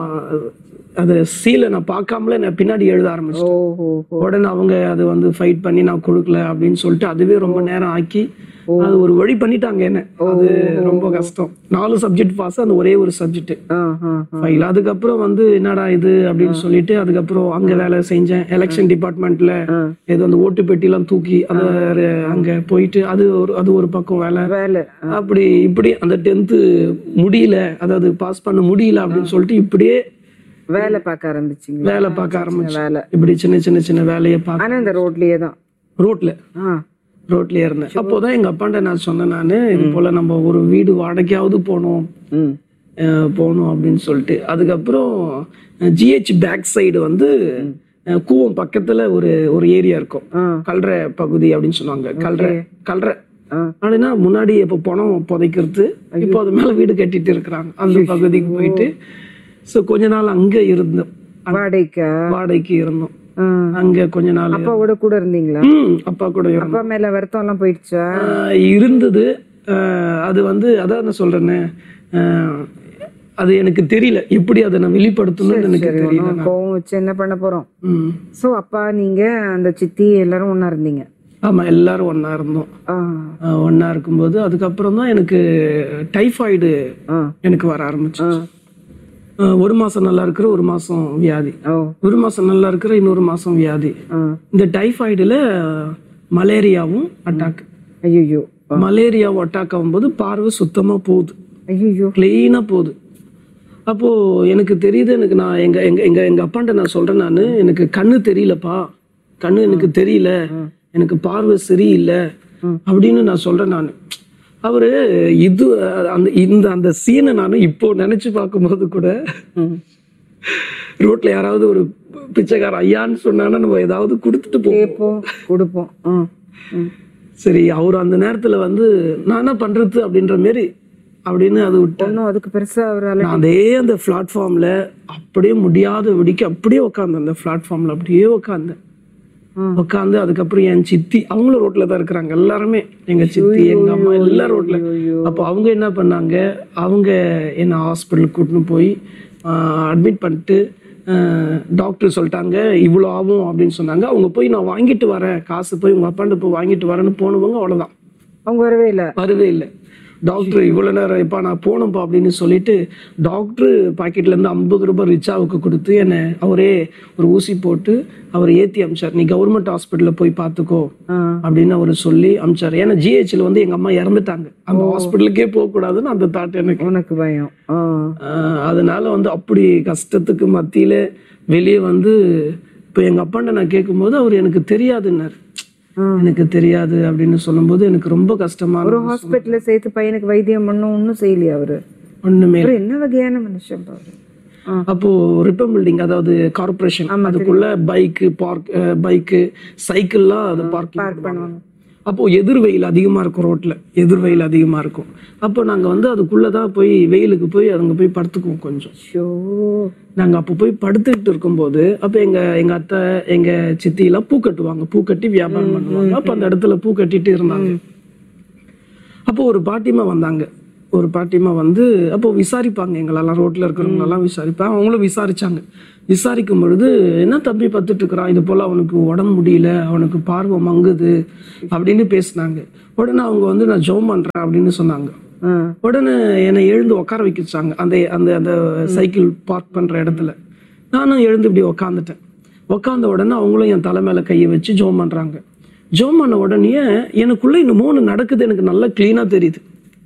அது சீலை நான் பார்க்காமலே நான் பின்னாடி எழுத ஆரம்பிச்சேன். உடனே அவங்க அது வந்து ஃபைட் பண்ணி நான் கொடுக்கல அப்படின்னு சொல்லிட்டு அதுவே ரொம்ப நேரம் ஆக்கி அது ஒரு வழி பண்ணிட்டாங்க என்ன. அது ரொம்ப கஷ்டம். நாலு சப்ஜெக்ட் பாஸ், அந்த ஒரே ஒரு சப்ஜெக்ட் ஃபைல். அதுக்கப்புறம் வந்து என்னடா இது அப்படின்னு சொல்லிட்டு அதுக்கப்புறம் அங்க வேலை செஞ்சேன். எலெக்ஷன் டிபார்ட்மெண்ட்ல ஏதோ அந்த ஓட்டு பெட்டி எல்லாம் தூக்கி அது அங்க போயிட்டு அது ஒரு அது ஒரு பக்கம் வேலை வேலை அப்படி இப்படி அந்த டென்த்து முடியல, அதாவது பாஸ் பண்ண முடியல அப்படின்னு சொல்லிட்டு இப்படியே வேலை பார்க்க ஆரம்பிச்சிங்க? வேலை பார்க்க ஆரம்பிச்சு வேலை இப்படி சின்ன சின்ன சின்ன வேலையை பார்க்க. ஆனா இந்த ரோட்லயே தான் ரோட்ல ரோட்லயே இருந்தேன். அப்போதான் எங்க அப்பாண்ட நான் சொன்னேன், நானு இது போல நம்ம ஒரு வீடு வாடகையாவது போனோம் போகணும் அப்படின்னு சொல்லிட்டு. அதுக்கப்புறம் ஜிஹெச் பேக் சைடு வந்து கூவம் பக்கத்துல ஒரு ஒரு ஏரியா இருக்கும், கல்ற பகுதி அப்படின்னு சொல்லுவாங்க. கல்ற கல்ற அப்படின்னா முன்னாடி இப்ப பணம் புதைக்கிறது, இப்போ அது மேல வீடு கட்டிட்டு இருக்கிறாங்க. அந்த பகுதிக்கு போயிட்டு ஸோ கொஞ்ச நாள் அங்க இருந்தோம். வாடகைக்கு வாடகைக்கு இருந்தோம் அங்க கொஞ்ச நாள். அப்பாவோட கூட இருந்தீங்களா? அப்பா கூட. அப்பா மேல வருத்தம் எல்லாம் போயிடுச்சா? இருந்தது. அது வந்து அதான் நான் சொல்றேன்னு, அது எனக்கு தெரியல எப்படி அதை நான் வெளிப்படுத்தணும்னு எனக்கு தெரியல. கோவம் வச்சு என்ன பண்ண போறோம்? சோ அப்பா நீங்க அந்த சித்தி எல்லாரும் ஒன்னா இருந்தீங்க? ஆமா, எல்லாரும் ஒண்ணா இருந்தோம். ஒண்ணா இருக்கும்போது அதுக்கப்புறம் தான் எனக்கு டைஃபாய்டு எனக்கு வர ஆரம்பிச்சு. ஒரு மாசம் நல்லா இருக்கிற, ஒரு மாசம் வியாதி, ஒரு மாசம் நல்லா இருக்கிற, இன்னொரு மாசம் வியாதி. இந்த டைஃபாய்டுல மலேரியாவும் அட்டாக். ஐயோ, மலேரியாவும் அட்டாக் ஆகும்போது பார்வை சுத்தமா போகுது, ஐயோ, கிளீனா போகுது. அப்போ எனக்கு தெரியுது, எனக்கு நான் எங்க எங்க எங்க எங்க அப்பாண்ட நான் சொல்றேன், நான் எனக்கு கண்ணு தெரியலப்பா, கண்ணு எனக்கு தெரியல, எனக்கு பார்வை சரியில்லை அப்படின்னு நான் சொல்றேன் நான். அவரு இது அந்த இந்த அந்த சீனை நான் இப்போ நினைச்சு பார்க்கும்போது கூட, ரோட்ல யாராவது ஒரு பிச்சைக்கார ஐயான்னு சொன்னாங்கன்னா நம்ம ஏதாவது கொடுத்துட்டு போவோம், கொடுப்போம். சரி, அவர் அந்த நேரத்துல வந்து நான் என்ன பண்றது அப்படின்ற மாரி அப்படின்னு அது விட்டோம். அதுக்கு பெருசா அவரால் அதே அந்த பிளாட்ஃபார்ம்ல அப்படியே முடியாத வெடிக்க அப்படியே உட்காந்து அந்த பிளாட்ஃபார்ம்ல அப்படியே உட்காந்து உட்காந்து அதுக்கப்புறம் என் சித்தி அவங்களும் ரோட்ல தான் இருக்கிறாங்க, எல்லாருமே எங்க சித்தி எங்க அம்மா எல்லாம் ரோட்ல. அப்போ அவங்க என்ன பண்ணாங்க, அவங்க என்ன ஹாஸ்பிட்டலுக்கு கூட்டின்னு போய் அட்மிட் பண்ணிட்டு டாக்டர் சொல்லிட்டாங்க இவ்வளோ ஆகும் அப்படின்னு சொன்னாங்க. அவங்க போய் நான் வாங்கிட்டு வரேன் காசு, போய் உங்க அப்பாண்ட போய் வாங்கிட்டு வரேன்னு போனவங்க அவ்வளோதான், அவங்க வரவே இல்லை வரவே இல்லை. டாக்டர் இவ்வளோ நேரம் இப்போ நான் போனப்பா அப்படின்னு சொல்லிட்டு டாக்டர் பாக்கெட்லேருந்து ஐம்பது ரூபாய் ரிச்சாவுக்கு கொடுத்து என்னை அவரே ஒரு ஊசி போட்டு அவர் ஏற்றி அமிச்சார். நீ கவர்மெண்ட் ஹாஸ்பிட்டலில் போய் பார்த்துக்கோ அப்படின்னு அவர் சொல்லி அமிச்சார். ஏன்னா ஜிஹெச்ல வந்து எங்கள் அம்மா இறந்துட்டாங்க, அந்த ஹாஸ்பிட்டலுக்கே போகக்கூடாதுன்னு அந்த தாட் எனக்கு எனக்கு பயம். அதனால வந்து அப்படி கஷ்டத்துக்கு மத்தியில் வெளியே வந்து இப்போ எங்கள் அப்பாண்ட நான் கேட்கும்போது அவர் எனக்கு தெரியாதுன்னாரு. எனக்கு தெரியாது அப்படின்னு சொல்லும்போது எனக்கு ரொம்ப கஷ்டமா. ஒரு ஹாஸ்பிட்டல்ல சேர்த்து பையனுக்கு வைத்தியம் பண்ண ஒன்னும் செய்யலையா அவரு? ஒண்ணுமே. என்ன வகையான மனுஷன் பாரு. அப்போ ரிப்பன் பில்டிங், அதாவது கார்பரேஷன், அதுக்குள்ள பைக்கு பார்க் பைக்கு சைக்கிள்லாம் அதை பார்க் பண்ணுவாங்க. அப்போ எதிர் வெயில் அதிகமா இருக்கும், ரோட்ல எதிர் வெயில் அதிகமா இருக்கும். அப்போ நாங்க வந்து அதுக்குள்ளதான் போய் வெயிலுக்கு போய் அங்க போய் படுத்துக்குவோம் கொஞ்சம். நாங்க அப்போ போய் படுத்துக்கிட்டு இருக்கும்போது அப்ப எங்க எங்க அத்தை எங்க சித்தி எல்லாம் பூ கட்டுவாங்க, பூ கட்டி வியாபாரம் பண்ணுவாங்க. அப்ப அந்த இடத்துல பூ கட்டிட்டு இருந்தாங்க. அப்போ ஒரு பாட்டிமா வந்தாங்க, ஒரு பாட்டிமா வந்து அப்போ விசாரிப்பாங்க எங்களெல்லாம், ரோட்ல இருக்கிறவங்க எல்லாம் விசாரிப்பாங்க. அவங்களும் விசாரிச்சாங்க. விசாரிக்கும் பொழுது என்ன தம்பி பத்துட்டு இருக்கிறான், இது போல அவனுக்கு உடம்பு முடியல, அவனுக்கு பார்வை மங்குது அப்படின்னு பேசினாங்க. உடனே அவங்க வந்து நான் ஜெபம் பண்றேன் அப்படின்னு சொன்னாங்க. உடனே என்னை எழுந்து உட்கார வைக்கிச்சாங்க அந்த அந்த அந்த சைக்கிள் பார்க் பண்ற இடத்துல. நானும் எழுந்து இப்படி உக்காந்துட்டேன். உக்காந்த உடனே அவங்களும் என் தலை மேல கையை வச்சு ஜெபம் பண்றாங்க. ஜெபம் பண்ண உடனே எனக்குள்ள இன்னும் மூணு நடக்குது, எனக்கு நல்லா கிளீனா தெரியுது,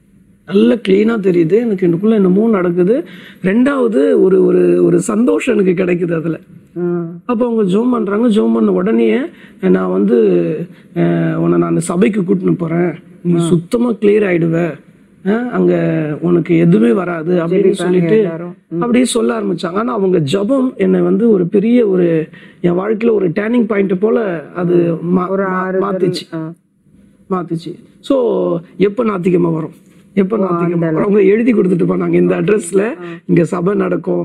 நல்ல கிளீனா தெரியுது எனக்கு எனக்குள்ள என்னமோ நடக்குது. ரெண்டாவது ஒரு ஒரு ஒரு சந்தோஷம் எனக்கு கிடைக்குது அதுல. அப்போ அவங்க ஜெபம் பண்றாங்க. ஜெபம் பண்ண உடனே நான் வந்து உன்னை நான் சபைக்கு கூட்டின்னு போறேன், நீ சுத்தமா கிளியர் ஆயிடுவ, அங்க உனக்கு எதுவுமே வராது அப்படின்னு சொல்லிட்டு அப்படியே சொல்ல ஆரம்பிச்சாங்க. ஆனா அவங்க ஜெபம் என்னை வந்து ஒரு பெரிய ஒரு என் வாழ்க்கையில ஒரு டேர்னிங் பாயிண்ட் போல அது மாத்திச்சு மாத்திச்சு ஸோ எப்போ நாத்திகமா வரும், எப்ப நாத்திகமா வரும், அவங்க எழுதி கொடுத்துட்டு போனாங்க இந்த அட்ரஸ்ல இங்க சபை நடக்கும்.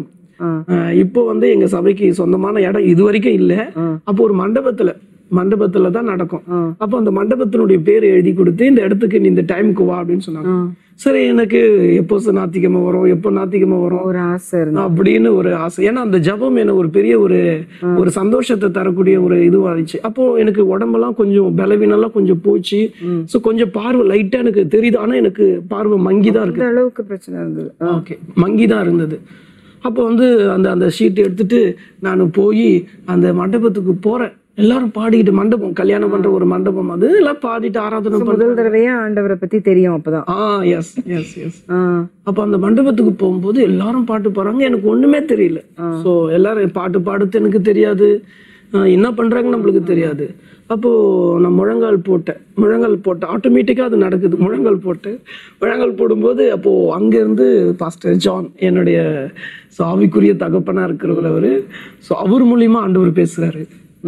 இப்போ வந்து எங்க சபைக்கு சொந்தமான இடம் இது வரைக்கும் இல்ல. அப்போ ஒரு மண்டபத்துல மண்டபத்துல தான் நடக்கும். அப்போ அந்த மண்டபத்தினுடைய பேர் எழுதி கொடுத்து இந்த இடத்துக்கு நீ இந்த டைமுக்கு வா அப்படின்னு சொன்னாங்க. சரி, எனக்கு எப்போ நாத்திகமா வரும், எப்போ நாத்திகமா வரும் ஒரு ஆசை அப்படின்னு ஒரு ஆசை. ஏன்னா அந்த ஜபம் எனக்கு ஒரு பெரிய ஒரு ஒரு சந்தோஷத்தை தரக்கூடிய ஒரு இதுவாச்சு. அப்போ எனக்கு உடம்பெல்லாம் கொஞ்சம் பலவீனெல்லாம் கொஞ்சம் போச்சு. ஸோ கொஞ்சம் பார்வை லைட்டா எனக்கு தெரியுது, ஆனா எனக்கு பார்வை மங்கிதான் இருக்கு, அளவுக்கு பிரச்சனை இருந்தது. ஓகே, மங்கிதான் இருந்தது. அப்போ வந்து அந்த அந்த ஷீட் எடுத்துட்டு நான் போய் அந்த மண்டபத்துக்கு போறேன். எல்லாரும் பாடிக்கிட்டு, மண்டபம் கல்யாணம் பண்ற ஒரு மண்டபம், அது எல்லாம் பாடிட்டு ஆராதனை முதல் தடவையா ஆண்டவரை பத்தி தெரியும் அப்பதான். ஆஹ் எஸ் எஸ் எஸ் அப்ப அந்த மண்டபத்துக்கு போகும்போது எல்லாரும் பாட்டு பாடுறாங்க, எனக்கு ஒண்ணுமே தெரியல. சோ எல்லாரும் பாட்டு பாடுறது எனக்கு தெரியாது, என்ன பண்றாங்க நம்மளுக்கு தெரியாது. அப்போ நான் முழங்கால் போட்டேன் முழங்கால் போட்டேன் ஆட்டோமேட்டிக்கா அது நடக்குது. முழங்கால் போட்டு முழங்கால் போடும்போது அப்போ அங்கிருந்து பாஸ்டர் ஜான், என்னுடைய ஆவிக்குரிய தகப்பனா இருக்கிறவர் அவரு, ஸோ அவர் மூலியமா ஆண்டவர் பேசுறாரு.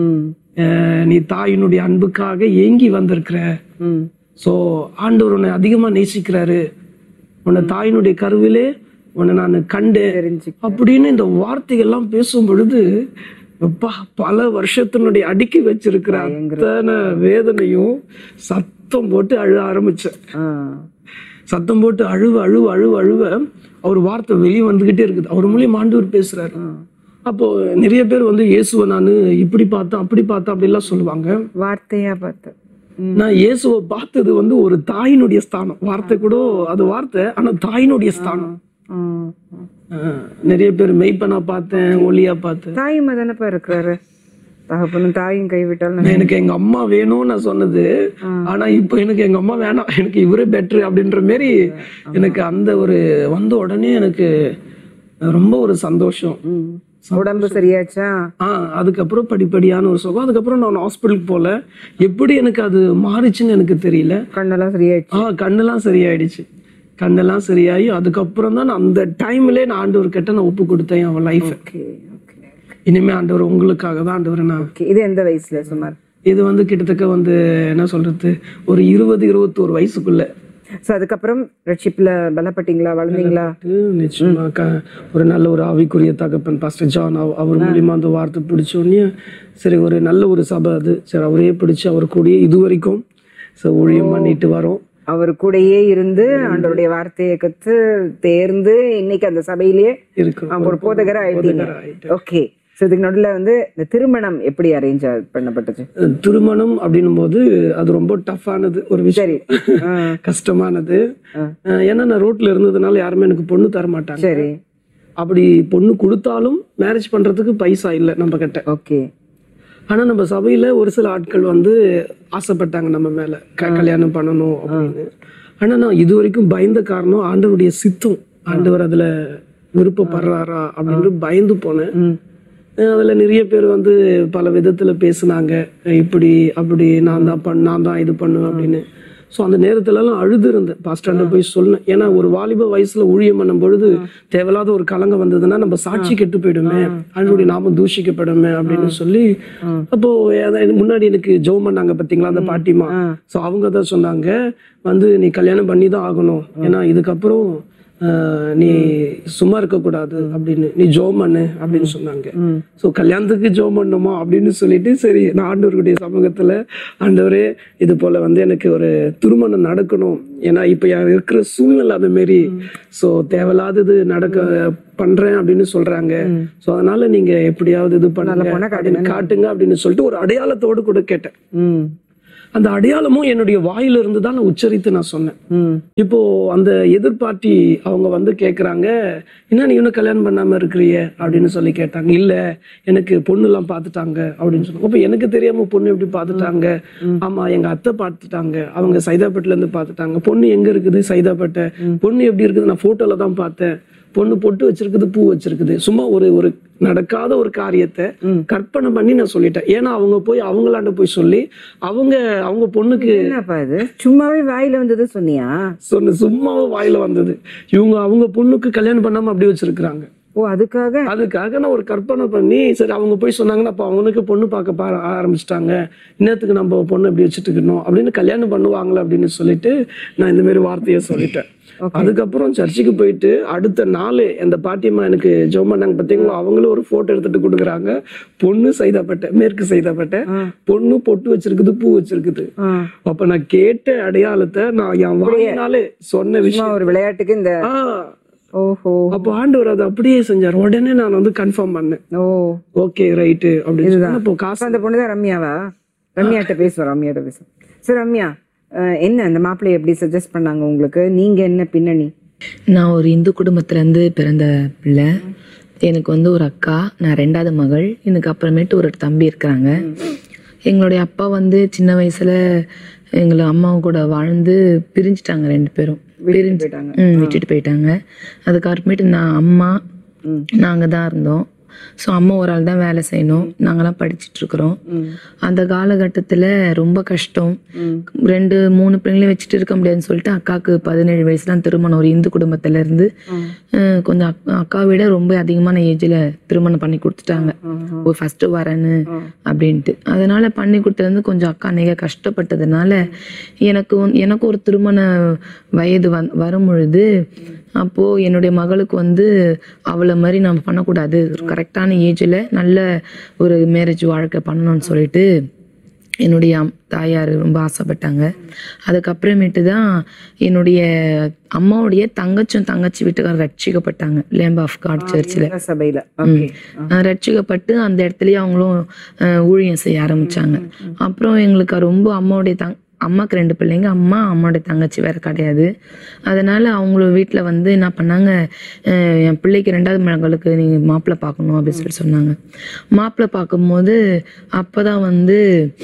நீ தாயினுடைய அன்புக்காக ஏங்கி வந்திருக்கிற, சோ ஆண்டவர் உன்னை அதிகமா நேசிக்கிறாரு, உன்னை தாயினுடைய கருவிலே உன்னை நான் கண்டேன் அப்படின்னு இந்த வார்த்தைகள்லாம் பேசும் பொழுது பல வருஷத்தினுடைய அடுக்கி வச்சிருக்கிற அத்தனை வேதனையும் சத்தம் போட்டு அழ ஆரம்பிச்சேன். சத்தம் போட்டு அழுவ அழுவ அழுவ அழுவ அவர் வார்த்தை வெளியே வந்துகிட்டே இருக்குது. அவர் மூலியம் ஆண்டவர் பேசுறாரு. அப்போ நிறைய பேர் வந்து இயேசுவை நான் இப்படி பார்த்தேன் அப்படி பார்த்தேன் அப்படிலாம் சொல்லுவாங்க, வார்த்தையா பார்த்தேன் நான் இயேசுவை பார்த்தது வந்து ஒரு தாயினுடைய ஸ்தானம். வார்த்தை கூட அது வார்த்தை, ஆனா தாயினுடைய ஸ்தானம். நிறைய பேர் மெய்ப்பனா பார்த்தேன், ஒளியா பார்த்தேன். தாயுமா தானப்பா இருக்கிறாரு, தகப்பனும் தாயும் கைவிட்டாலும். எனக்கு எங்க அம்மா வேணும்னு நான் சொன்னது, ஆனா இப்ப எனக்கு எங்க அம்மா வேணாம், எனக்கு இவரே பெட்ரு அப்படின்ற மாதிரி எனக்கு அந்த ஒரு வந்த உடனே எனக்கு ரொம்ப ஒரு சந்தோஷம். உடம்பு சரியாச்சா? ஆஹ் அதுக்கப்புறம் படிப்படியான ஒரு சுகம். அதுக்கப்புறம் நான் ஹாஸ்பிட்டலுக்கு போல, எப்படி எனக்கு அது மாறிச்சுன்னு எனக்கு தெரியல. கண்ணெல்லாம் சரியாயிடுச்சு. ஆஹ் கண்ணெல்லாம் சரியாயிடுச்சு. கண்ணெல்லாம் சரியாயி அதுக்கப்புறம் தான் நான் அந்த டைம்ல நான் ஆண்டவர் கிட்ட நான் ஒப்பு கொடுத்தேன் அவன் லைஃப். இனிமே ஆண்டவர் உங்களுக்காக தான் ஆண்டவர். நான் இது எந்த வயசுல சுமார்? இது வந்து கிட்டத்தட்ட வந்து என்ன சொல்றது, ஒரு இருபது இருபத்தோரு வயசுக்குள்ள. ஸோ அதுக்கப்புறம் ரட்சிப்பில் பலப்பட்டீங்களா, வளர்ந்தீங்களா? நிச்சயமா ஒரு நல்ல ஒரு ஆவிக்குரிய தகப்பன் பாஸ்டர் ஜான் அவர் மூலியமா அந்த வார்த்தை பிடிச்சோடனே சரி ஒரு நல்ல ஒரு சபை அது, சரி அவரே பிடிச்சி அவர் கூடயே இது வரைக்கும் ஊழியம் பண்ணிட்டு வரோம். அவர் கூடயே இருந்து ஆண்டவருடைய வார்த்தையை கற்று தேர்ந்து இன்னைக்கு அந்த சபையிலேயே இருக்கு ஒரு போதகர் ஆயிட்டீங்க. ஓகே. ஸோ இதுக்கு நடுவில் வந்து இந்த திருமணம் எப்படி அரேஞ்ச் பண்ணப்பட்டது? திருமணம் அப்படின்னும் போது அது ரொம்ப டஃப்பானது ஒரு விஷயம், கஷ்டமானது. ஏன்னா நான் ரோட்ல இருந்ததுனால யாருமே எனக்கு பொண்ணு தர மாட்டாங்க. சரி. அப்படி பொண்ணு கொடுத்தாலும் மேரேஜ் பண்றதுக்கு பைசா இல்லை நம்ம கிட்ட. ஓகே. ஆனா நம்ம சபையில ஒரு சில ஆட்கள் வந்து ஆசைப்பட்டாங்க நம்ம மேல கல்யாணம் பண்ணணும் அப்படின்னு. ஆனா நான் இது வரைக்கும் பயந்த காரணம் ஆண்டவருடைய சித்தம், ஆண்டவர் அதுல விருப்பப்படுறாரா அப்படின்னு பயந்து போனேன். அதுல நிறைய பேர் வந்து பல விதத்துல பேசுனாங்க, இப்படி அப்படி நான் தான் பண்ண நான் தான் இது பண்ணுவேன் அப்படின்னு. ஸோ அந்த நேரத்துல எல்லாம் அழுது இருந்தேன், பாஸ்டர்கிட்ட போய் சொன்னேன். ஏன்னா ஒரு வாலிப வயசுல ஊழியம் பண்ணும் பொழுது தேவையில்லாத ஒரு கலங்கம் வந்ததுன்னா நம்ம சாட்சி கெட்டு போயிடுமே, அவனுடைய நாமம் தூஷிக்கப்படுமே அப்படின்னு சொல்லி, அப்போ முன்னாடி எனக்கு ஜெபம் பண்ணாங்க பாத்தீங்களா அந்த பாட்டிமா. ஸோ அவங்க தான் சொன்னாங்க வந்து நீ கல்யாணம் பண்ணி தான் ஆகணும், ஏன்னா இதுக்கப்புறம் நீ சும்மா இருக்கக்கூடாது அப்படின்னு, நீ ஜோம் பண்ணு அப்படின்னு சொன்னாங்க. ஸோ கல்யாணத்துக்கு ஜோம் பண்ணணுமா அப்படின்னு சொல்லிட்டு சரி நான் ஆண்டவருடைய சமூகத்துல ஆண்டவரே இது போல வந்து எனக்கு ஒரு திருமணம் நடக்கணும், ஏன்னா இப்ப இருக்கிற சூழ்நிலை அது மாரி, ஸோ தேவையில்லாதது நடக்க பண்றேன் அப்படின்னு சொல்றாங்க. ஸோ அதனால நீங்க எப்படியாவது இது பண்ண காட்டுங்க அப்படின்னு சொல்லிட்டு ஒரு அடையாளத்தோடு கூட கேட்டேன். அந்த அடையாளமும் என்னுடைய வாயில இருந்து தான் நான் உச்சரித்து நான் சொன்னேன். இப்போ அந்த எதிர்பார்ட்டி அவங்க வந்து கேக்குறாங்க, என்ன நீ இன்னும் கல்யாணம் பண்ணாம இருக்கிறிய அப்படின்னு சொல்லி கேட்டாங்க. இல்ல எனக்கு பொண்ணு எல்லாம் பாத்துட்டாங்க அப்படின்னு சொன்னாங்க. அப்ப எனக்கு தெரியாம பொண்ணு எப்படி பாத்துட்டாங்க? ஆமா எங்க அத்தை பாத்துட்டாங்க, அவங்க சைதாப்பேட்டில இருந்து பாத்துட்டாங்க. பொண்ணு எங்க இருக்குது? சைதாப்பேட்டை. பொண்ணு எப்படி இருக்குது? நான் போட்டோல தான் பார்த்தேன். பொண்ணு பொட்டு வச்சிருக்குது, பூ வச்சிருக்குது. சும்மா ஒரு ஒரு நடக்காத ஒரு காரியத்தை கற்பனை பண்ணி நான் சொல்லிட்டேன். ஏன்னா அவங்க போய் அவங்களாண்ட போய் சொல்லி அவங்க அவங்க பொண்ணுக்கு சும்மாவே வாயில வந்தது சொன்னியா? சொன்ன சும்மாவே வாயில வந்தது. இவங்க அவங்க பொண்ணுக்கு கல்யாணம் பண்ணாம அப்படி வச்சிருக்கிறாங்க. ஓ அதுக்காக அதுக்காக நான் ஒரு கற்பனை பண்ணி சரி அவங்க போய் சொன்னாங்கன்னா அப்ப அவனுக்கு பொண்ணு பார்க்க பார ஆரம்பிச்சிட்டாங்க, இன்னத்துக்கு நம்ம பொண்ணு எப்படி வச்சுட்டு இருக்கணும் அப்படின்னு கல்யாணம் பண்ணுவாங்களே அப்படின்னு சொல்லிட்டு நான் இந்த மாதிரி வார்த்தையை சொல்லிட்டேன். அதுக்கப்புறம் சர்ச்சுக்கு போயிட்டு அடுத்த நாள் அந்த பாட்டியம்மா எனக்கு ஜெபம் பண்ணாங்க பாத்தீங்களா, அவங்களும் ஒரு போட்டோ எடுத்துட்டு கொடுக்குறாங்க. பொண்ணு சைதாப்பேட்டை, மேற்கு சைதாப்பேட்டை, பொண்ணு பொட்டு வச்சிருக்குது, பூ வச்சிருக்குது. அப்ப நான் கேட்ட அடையாளத்தை நான் என் வாயினாலே சொன்ன விஷயம் ஒரு விளையாட்டுக்கு இந்த ஓஹோ அப்போ ஆண்டவர் அதை அப்படியே செஞ்சார். உடனே நான் வந்து கன்ஃபார்ம் பண்ணேன். ஓ ஓகே ரைட்டு அப்படின்னு. அப்போ காசு அந்த பொண்ணுதான் ரம்யாவா? ரம்யாட்ட பேசுவோம், ரம்யாட்ட பேசுவோம். சரி ரம்யா, என்ன அந்த மாப்பிள்ளையை எப்படி சஜஸ்ட் பண்ணாங்க உங்களுக்கு? நீங்க என்ன பின்னணி? நான் ஒரு இந்து குடும்பத்துல இருந்து பிறந்த பிள்ளை. எனக்கு வந்து ஒரு அக்கா, நான் ரெண்டாவது மகள். எனக்கு அப்புறமேட்டு ஒரு தம்பி இருக்கிறாங்க. எங்களுடைய அப்பா வந்து சின்ன வயசுல எங்களை அம்மா கூட வாழ்ந்து பிரிஞ்சுட்டாங்க, ரெண்டு பேரும் பிரிஞ்சு விட்டுட்டு போயிட்டாங்க. அதுக்கப்புறமேட்டு நான் அம்மா நாங்க தான் இருந்தோம். ஸோ அம்மா ஒரு ஆள் தான் வேலை செய்யணும், நாங்களாம் படிச்சுட்டு இருக்கிறோம். அந்த காலகட்டத்தில் ரொம்ப கஷ்டம். ரெண்டு மூணு பிள்ளைங்களையும் வச்சுட்டு இருக்க முடியாதுன்னு சொல்லிட்டு அக்காவுக்கு பதினேழு வயசுலாம் திருமணம். ஒரு இந்து குடும்பத்துல இருந்து கொஞ்சம் அக்கா விட ரொம்ப அதிகமான ஏஜ்ல திருமணம் பண்ணி கொடுத்துட்டாங்க, ஒரு ஃபர்ஸ்ட் வரேன்னு அப்படின்ட்டு. அதனால பண்ணி கொடுத்தது கொஞ்சம் அக்கா நிறைய கஷ்டப்பட்டதுனால எனக்கு எனக்கு ஒரு திருமண வயது வந் வரும் பொழுது அப்போ என்னுடைய மகளுக்கு வந்து அவளை மாதிரி நம்ம பண்ணக்கூடாது, கரெக்டான ஏஜ்ல நல்ல ஒரு மேரேஜ் வாழ்க்கை பண்ணணும்னு சொல்லிட்டு என்னுடைய தாயார் ரொம்ப ஆசைப்பட்டாங்க. அதுக்கப்புறமேட்டு தான் என்னுடைய அம்மாவுடைய தங்கச்சும் தங்கச்சி வீட்டுக்காரர் ரட்சிக்கப்பட்டாங்க லேம்ப் ஆஃப் காட் சர்ச்சில் சபையில ரட்சிக்கப்பட்டு அந்த இடத்துலயே அவங்களும் ஊழியம் செய்ய ஆரம்பிச்சாங்க. அப்புறம் எங்களுக்கு ரொம்ப அம்மாவுடைய தங் அம்மாவுக்கு ரெண்டு பிள்ளைங்க, அம்மா அம்மாவோட தங்கச்சி வேற கிடையாது. அதனால அவங்கள வீட்டில் வந்து என்ன பண்ணாங்க, என் பிள்ளைக்கு ரெண்டாவது மகளுக்கு நீங்கள் மாப்பிள்ளை பார்க்கணும் அப்படின்னு சொல்லி சொன்னாங்க. மாப்பிள்ளை பார்க்கும்போது அப்போ தான் வந்து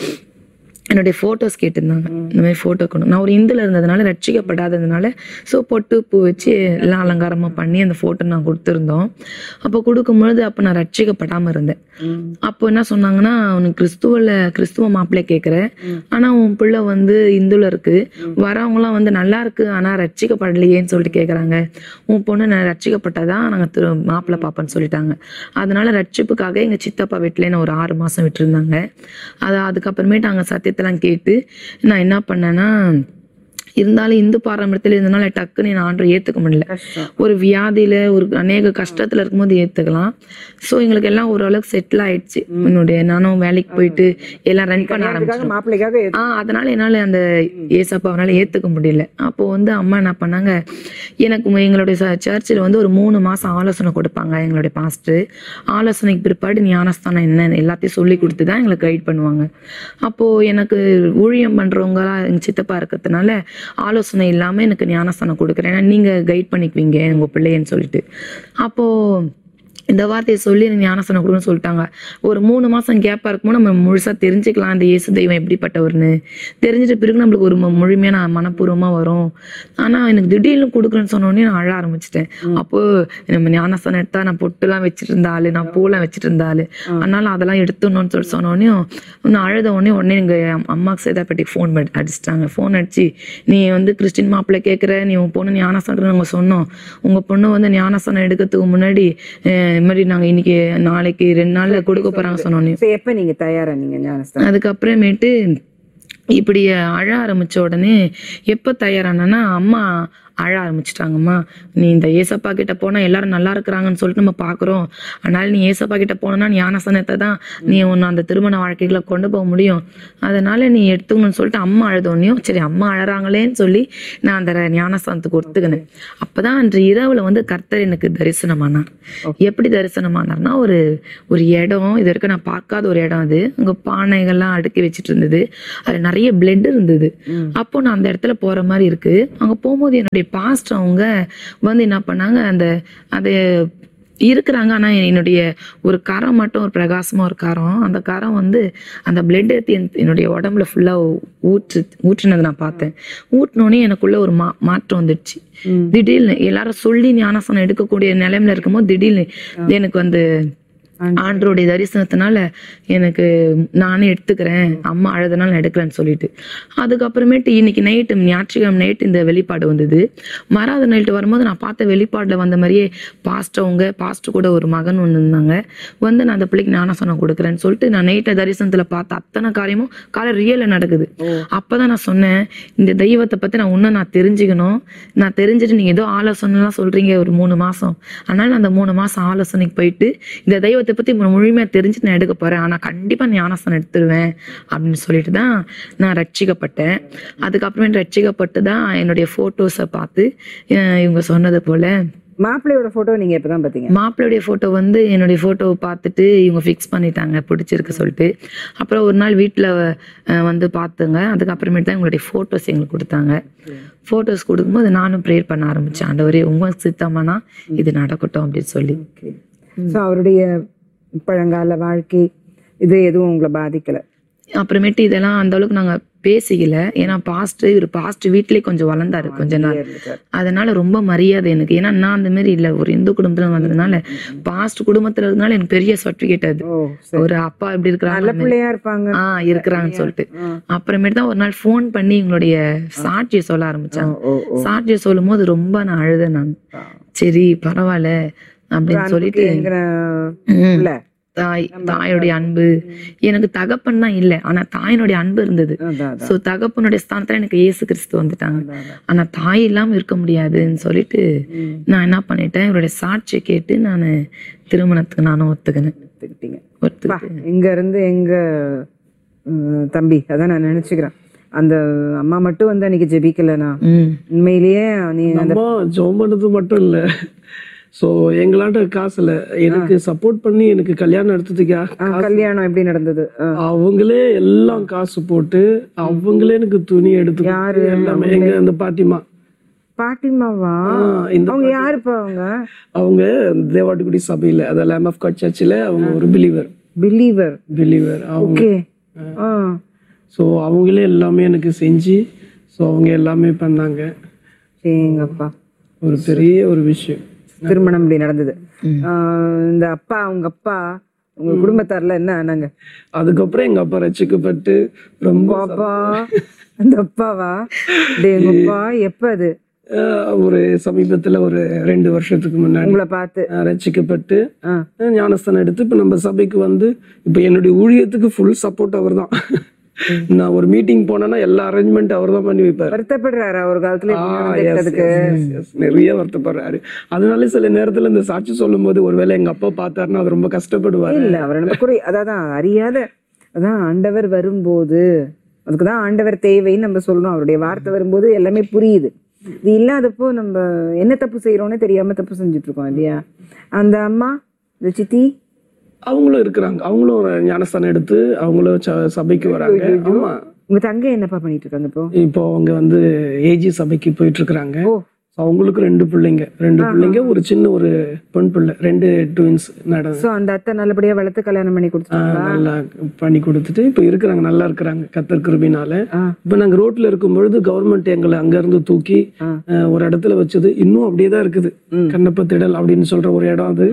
என்னுடைய ஃபோட்டோஸ் கேட்டிருந்தாங்க. இந்த மாதிரி ஃபோட்டோ கொண்டு, நான் ஒரு இந்துல இருந்ததுனால ரட்சிக்கப்படாததுனால ஸோ பொட்டு பூ வச்சு எல்லாம் அலங்காரமாக பண்ணி அந்த ஃபோட்டோ நான் கொடுத்துருந்தோம். அப்போ கொடுக்கும்பொழுது அப்போ நான் ரட்சிக்கப்படாமல் இருந்தேன். அப்போ என்ன சொன்னாங்கன்னா, உனக்கு கிறிஸ்துவில் கிறிஸ்துவ மாப்பிள்ளை கேட்குற, ஆனால் உன் பிள்ளை வந்து இந்துல இருக்கு, வரவங்களாம் வந்து நல்லா இருக்கு ஆனால் ரட்சிக்கப்படலையேன்னு சொல்லிட்டு கேட்குறாங்க. உன் பொண்ணு நான் ரட்சிக்கப்பட்டதான் நாங்கள் திரு மாப்பிள்ளை பார்ப்போன்னு சொல்லிட்டாங்க. அதனால ரட்சிப்புக்காக எங்கள் சித்தப்பா வீட்டிலே நான் ஒரு ஆறு மாதம் விட்டுருந்தாங்க. அது அதுக்கப்புறமேட்டு நாங்கள் சத்தியத்தெல்லாம் கேட்டு நான் என்ன பண்ணேன்னா, இருந்தாலும் இந்து பாரம்பரியத்தில் இருந்தனால டக்குன்னு நான் ஆண்டரை ஏற்றுக்க முடியல. ஒரு வியாதியில ஒரு அநேக கஷ்டத்துல இருக்கும்போது ஏற்றுக்கலாம். ஸோ எங்களுக்கு எல்லாம் ஓரளவுக்கு செட்டில் ஆயிடுச்சு. என்னுடைய நானும் வேலைக்கு போயிட்டு எல்லாம் ரன் பண்ண ஆரம்பிச்சேன். ஆ அதனால என்னால் அந்த ஏசப்பாவனால ஏற்றுக்க முடியல. அப்போ வந்து அம்மா என்ன பண்ணாங்க, எனக்கு எங்களுடைய சர்ச்சில் வந்து ஒரு மூணு மாதம் ஆலோசனை கொடுப்பாங்க எங்களுடைய பாஸ்டர். ஆலோசனைக்கு பிற்பாடு ஞானஸ்தானம் என்ன எல்லாத்தையும் சொல்லி கொடுத்து தான் எங்களை கைட் பண்ணுவாங்க. அப்போது எனக்கு ஊழியம் பண்ணுறவங்களா எங்கள் சித்தப்பா இருக்கிறதுனால ஆலோசனை இல்லாம எனக்கு ஞானஸ்தானம் கொடுக்குறேன், நீங்க கைட் பண்ணிக்குவீங்க உங்க பிள்ளைன்னு சொல்லிட்டு. அப்போ இந்த வார்த்தையை சொல்லி எனக்கு ஞானஸ்தானம் கொடுன்னு சொல்லிட்டாங்க. ஒரு மூணு மாசம் கேப்பா இருக்கும்போது நம்ம முழுசா தெரிஞ்சுக்கலாம் இந்த இயேசு தெய்வம் எப்படிப்பட்டவர்னு. தெரிஞ்சிட்ட பிறகு நம்மளுக்கு ஒரு முழுமையான மனப்பூர்வமா வரும். ஆனா எனக்கு திடீர்னு கொடுக்குறேன்னு சொன்னோடனே நான் அழ ஆரம்பிச்சிட்டேன். அப்போ நம்ம ஞானஸ்தானம் எடுத்தா நான் பொட்டுலாம் வச்சுட்டு இருந்தாள், நான் பூலாம் வச்சுட்டு இருந்தாள், அதனால அதெல்லாம் எடுத்துடணும்னு சொல்லி சொன்னோடனே நான் அழுத உடனே உடனே எங்க அம்மாவுக்கு சேதாப்பேட்டைக்கு ஃபோன் அடிச்சிட்டாங்க. ஃபோன் அடிச்சு, நீ வந்து கிறிஸ்டின் மாப்பிள்ளை கேட்குற, நீ உன் பொண்ணு ஞானஸ்தானம் நாங்கள் சொன்னோம், உங்க பொண்ணு வந்து ஞானஸ்தானம் எடுக்கிறதுக்கு முன்னாடி இது மாதிரி நாங்க இன்னைக்கு நாளைக்கு ரெண்டு நாள்ல கொடுக்க போறாங்க சொன்னோன்னே எப்ப நீங்க தயாரா நீங்க ஞானஸ்தானம்? அதுக்கப்புறமேட்டு இப்படி அழ ஆரம்பிச்ச உடனே எப்ப தயாரானா அம்மா அழ ஆரம்பிச்சிட்டாங்கம்மா. நீ இந்த ஏசப்பா கிட்ட போனா எல்லாரும் நல்லா இருக்கிறாங்கன்னு சொல்லிட்டு நம்ம பாக்குறோம், அதனால நீ ஏசப்பா கிட்ட போனா ஞானஸ்தானத்தை தான் நீ உன்னை அந்த திருமண வாழ்க்கைகளை கொண்டு போக முடியும், அதனால நீ எடுத்துக்கணும்னு சொல்லிட்டு அம்மா அழுதோன்னையும் சரி அம்மா அழறாங்களேன்னு சொல்லி நான் அந்த ஞானஸ்தானத்துக்கு ஒத்துக்கினேன். அப்பதான் அன்று இரவுல வந்து கர்த்தர் எனக்கு தரிசனமானார். எப்படி தரிசனமானார்னா, ஒரு ஒரு இடம், இது வரைக்கும் நான் பார்க்காத ஒரு இடம். அது அங்க பானைகள்லாம் அடுக்கி வச்சுட்டு இருந்தது, அது நிறைய பிளட் இருந்தது. அப்போ நான் அந்த இடத்துல போற மாதிரி இருக்கு. அங்க போகும்போது என்னுடைய பாஸ்ட் அவங்க வந்து என்ன பண்ணாங்க, அந்த அது இருக்கிறாங்க, ஆனா என்னுடைய ஒரு கரம் மட்டும் ஒரு பிரகாசமா ஒரு கரம், அந்த கரம் வந்து அந்த பிளட் எடுத்து என்னுடைய உடம்புல ஃபுல்லா ஊற்று ஊற்றுனது நான் பார்த்தேன். ஊற்றினோடனே எனக்குள்ள ஒரு மா மாற்றம் வந்துடுச்சு. திடீர்னு எல்லாரும் சொல்லி ஞானஸ்தானம் எடுக்கக்கூடிய நிலைமையில இருக்கும்போது திடீர்னு எனக்கு வந்து ஆண்டருடைய தரிசனத்தினால எனக்கு நானே எடுத்துக்கிறேன், அம்மா அழுதனால நான் எடுக்கிறேன்னு சொல்லிட்டு. அதுக்கப்புறமேட்டு இன்னைக்கு நைட்டு ஞாயிற்றுக்கிழமை நைட்டு இந்த வெளிப்பாடு வந்தது. மறாவது நைட்டு வரும்போது நான் பார்த்த வெளிப்பாடுல வந்த மாதிரியே பாஸ்டவங்க பாஸ்ட் கூட ஒரு மகன் ஒன்று இருந்தாங்க, வந்து நான் அந்த பிள்ளைக்கு ஞானஸ்தானம் கொடுக்குறேன்னு சொல்லிட்டு நான் நைட்டை தரிசனத்துல பார்த்த அத்தனை காரியமும் காலை ரியல்ல நடக்குது. அப்பதான் நான் சொன்னேன், இந்த தெய்வத்தை பத்தி நான் இன்னும் நான் தெரிஞ்சுக்கணும், நான் தெரிஞ்சுட்டு நீங்க ஏதோ ஆலோசனைலாம் சொல்றீங்க ஒரு மூணு மாசம், அதனால அந்த மூணு மாசம் ஆலோசனைக்கு போயிட்டு இந்த தெய்வத்தை பத்தி முழுமையா தெரிஞ்சுட்டு நான் எடுக்க போறேன், ஆனா கண்டிப்பா ஞானஸ்தானம் எடுத்துருவேன் அப்படின்னு சொல்லிட்டு தான் நான் ரட்சிக்கப்பட்டேன். அதுக்கப்புறம் ரட்சிக்கப்பட்டு தான் என்னுடைய போட்டோஸை பார்த்து இவங்க சொன்னது போல மாப்பிள்ளையோட போட்டோ நீங்க எப்பதான் பாத்தீங்க? மாப்பிள்ளையுடைய போட்டோ வந்து என்னுடைய போட்டோவை பார்த்துட்டு இவங்க ஃபிக்ஸ் பண்ணிட்டாங்க பிடிச்சிருக்கு சொல்லிட்டு. அப்புறம் ஒரு நாள் வீட்டில் வந்து பார்த்துங்க. அதுக்கப்புறமேட்டு தான் எங்களுடைய ஃபோட்டோஸ் எங்களுக்கு கொடுத்தாங்க. ஃபோட்டோஸ் கொடுக்கும்போது நானும் ப்ரேயர் பண்ண ஆரம்பித்தேன், ஆண்டவரே உங்க சித்தமானா இது நடக்கட்டும் அப்படின்னு சொல்லி. ஸோ அவருடைய பழங்கால வாழ்க்கை இது எதுவும் உங்களை பாதிக்கல? அப்புறமேட்டு இதெல்லாம் அந்த அளவுக்கு நாங்கள் பேசிக்கல. ஏன்னா பாஸ்ட் இவர் பாஸ்ட் வீட்லயே கொஞ்சம் வளர்ந்தாரு கொஞ்ச நாள், அதனால ரொம்ப மரியாதை எனக்கு. ஏன்னா நான் அந்த மாதிரி இல்லை, ஒரு இந்து குடும்பத்துல வந்ததுனால பாஸ்ட் குடும்பத்துல இருந்தனால எனக்கு பெரிய சர்டிபிகேட் அது, ஒரு அப்பா எப்படி இருக்கிறாங்க ஆஹ் இருக்கிறாங்கன்னு சொல்லிட்டு. அப்புறமேட்டு தான் ஒரு நாள் போன் பண்ணி எங்களுடைய சாட்சியை சொல்ல ஆரம்பிச்சாங்க. சாட்சியை சொல்லும் போது ரொம்ப நான் அழுதேன். நான் சரி பரவாயில்ல அப்படின்னு சொல்லிட்டு, தாய் தாயோடைய அன்பு எனக்கு தகப்பன் தான் இல்லை, ஆனா தாயினுடைய அன்பு இருந்தது. சோ தகப்பனுடைய ஸ்தானத்துல எனக்கு இயேசு கிறிஸ்து வந்துட்டாங்க, ஆனா தாய் இல்லாம இருக்க முடியாதுன்னு சொல்லிட்டு நான் என்ன பண்ணிட்டேன், இவருடைய சாட்சியை கேட்டு நான் திருமணத்துக்கு நானும் ஒத்துக்கினேன். இங்க இருந்து எங்க தம்பி அதான் நான் நினைச்சுக்கிறேன், அந்த அம்மா மட்டும் வந்து அன்னைக்கு ஜெபிக்கலனா உண்மையிலேயே நீ ஜெபம் பண்ணது மட்டும் இல்ல, ஸோ எங்களாட்ட காசு இல்லை. எனக்கு சப்போர்ட் பண்ணி எனக்கு கல்யாணம் எடுத்ததுக்கு யா- காசு- கல்யாணம் எப்படி நடந்தது? ஆ. அவங்களே எல்லாம் காசு போட்டு அவங்களே எனக்கு துணி எடுத்து யாரு? எல்லாமே எங்க அந்த பாட்டிமா. பாட்டிமாவா? ஆ, இந்த அவங்க யாருப்பா அவங்க? அவங்க தேவாட்டுக்குடி சபையில அத லேம் ஆஃப் காட் சர்ச்சில் அவங்க ஒரு பிலீவர் பிலீவர். பிலீவர் அவங்க. ஓகே. ஆ. ஸோ அவங்களே எல்லாமே எனக்கு செஞ்சு ஸோ அவங்க எல்லாமே பண்ணாங்க. சரிங்கப்பா. ஒரு பெரிய ஒரு விஷயம். திருமணம் இப்படி நடந்தது. ஆ, இந்த அப்பா உங்க அப்பா உங்க குடும்பத்தார்ல என்ன ஆனாங்க? அதுக்கப்புறம் எங்க அப்பா ரசிக்கப்பட்டு ரொம்ப அப்பா அந்த அப்பாவா? டேய் எங்க அப்பா எப்ப அது? அஹ், ஒரு சமீபத்துல ஒரு ரெண்டு வருஷத்துக்கு முன்னாடி உங்களை பார்த்து? அஹ், ரட்சிக்கப்பட்டு ஆ. அஹ், ஞானஸ்தானம் எடுத்து இப்ப நம்ம சபைக்கு வந்து இப்ப என்னுடைய ஊழியத்துக்கு ஃபுல் சப்போர்ட் அவர் தான். நான் ஒரு மீட்டிங் போனேன்னா எல்லா அரேஞ்ச்மெண்ட் அவர் தான் பண்ணி வைப்பாரு. வருத்தப்படுறாரா ஒரு காலத்துல ஆ, இப்படி yes, நடந்துக்கிட்டதுக்கு? yes, yes, yes. நிறைய வருத்தப்படுறாரு. அதனால சில நேரத்துல இந்த சாட்சி சொல்லும் போது ஒருவேளை எங்க அப்பா பார்த்தாருன்னா அவர் ரொம்ப கஷ்டப்படுவாரு. இல்ல அவர் நம்ம குறை அதான் அறியாத அதான் ஆண்டவர் வரும்போது அதுக்குதான் ஆண்டவர் தேவைன்னு நம்ம சொல்றோம். அவருடைய வார்த்தை வரும்போது எல்லாமே புரியுது. இது இல்லாதப்போ நம்ம என்ன தப்பு செய்யறோம்னே தெரியாம தப்பு செஞ்சுட்டு இருக்கோம் இல்லையா? அந்த அம்மா இந்த சித்தி அவங்களும் இருக்கிறாங்க. அவங்களும் ஒரு ஞானஸ்தானம் எடுத்து அவங்களும் ச- சபைக்கு வராங்க. ஆமா, உங்க தங்கை என்னப்பா பண்ணிட்டு இருக்காங்க இப்போ? இப்போ அவங்க வந்து ஏஜி சபைக்கு போயிட்டு இருக்கிறாங்க. ஓ. அவங்களுக்கு ரெண்டு பிள்ளைங்க ரெண்டு பிள்ளைங்க ஒரு சின்ன ஒரு பெண் பிள்ளை, ரெண்டு ட்வின்ஸ் நடந்து சோ அந்த அத்தை நல்லபடியா வளர்த்து கல்யாணம் பண்ணி கொடுத்தாங்க. நல்லா பண்ணி கொடுத்துட்டு இப்ப இருக்கிறாங்க, நல்லா இருக்கிறாங்க கர்த்தர் கிருபையினால. ஆ. இப்ப நாங்க ரோட்ல இருக்கும் பொழுது கவர்மெண்ட் எங்களை அங்க இருந்து தூக்கி ஆ. அஹ், ஒரு இடத்துல வச்சது இன்னும் அப்படியேதான் இருக்குது. கண்ணப்ப திடல் அப்படின்னு சொல்ற ஒரு இடம் அது.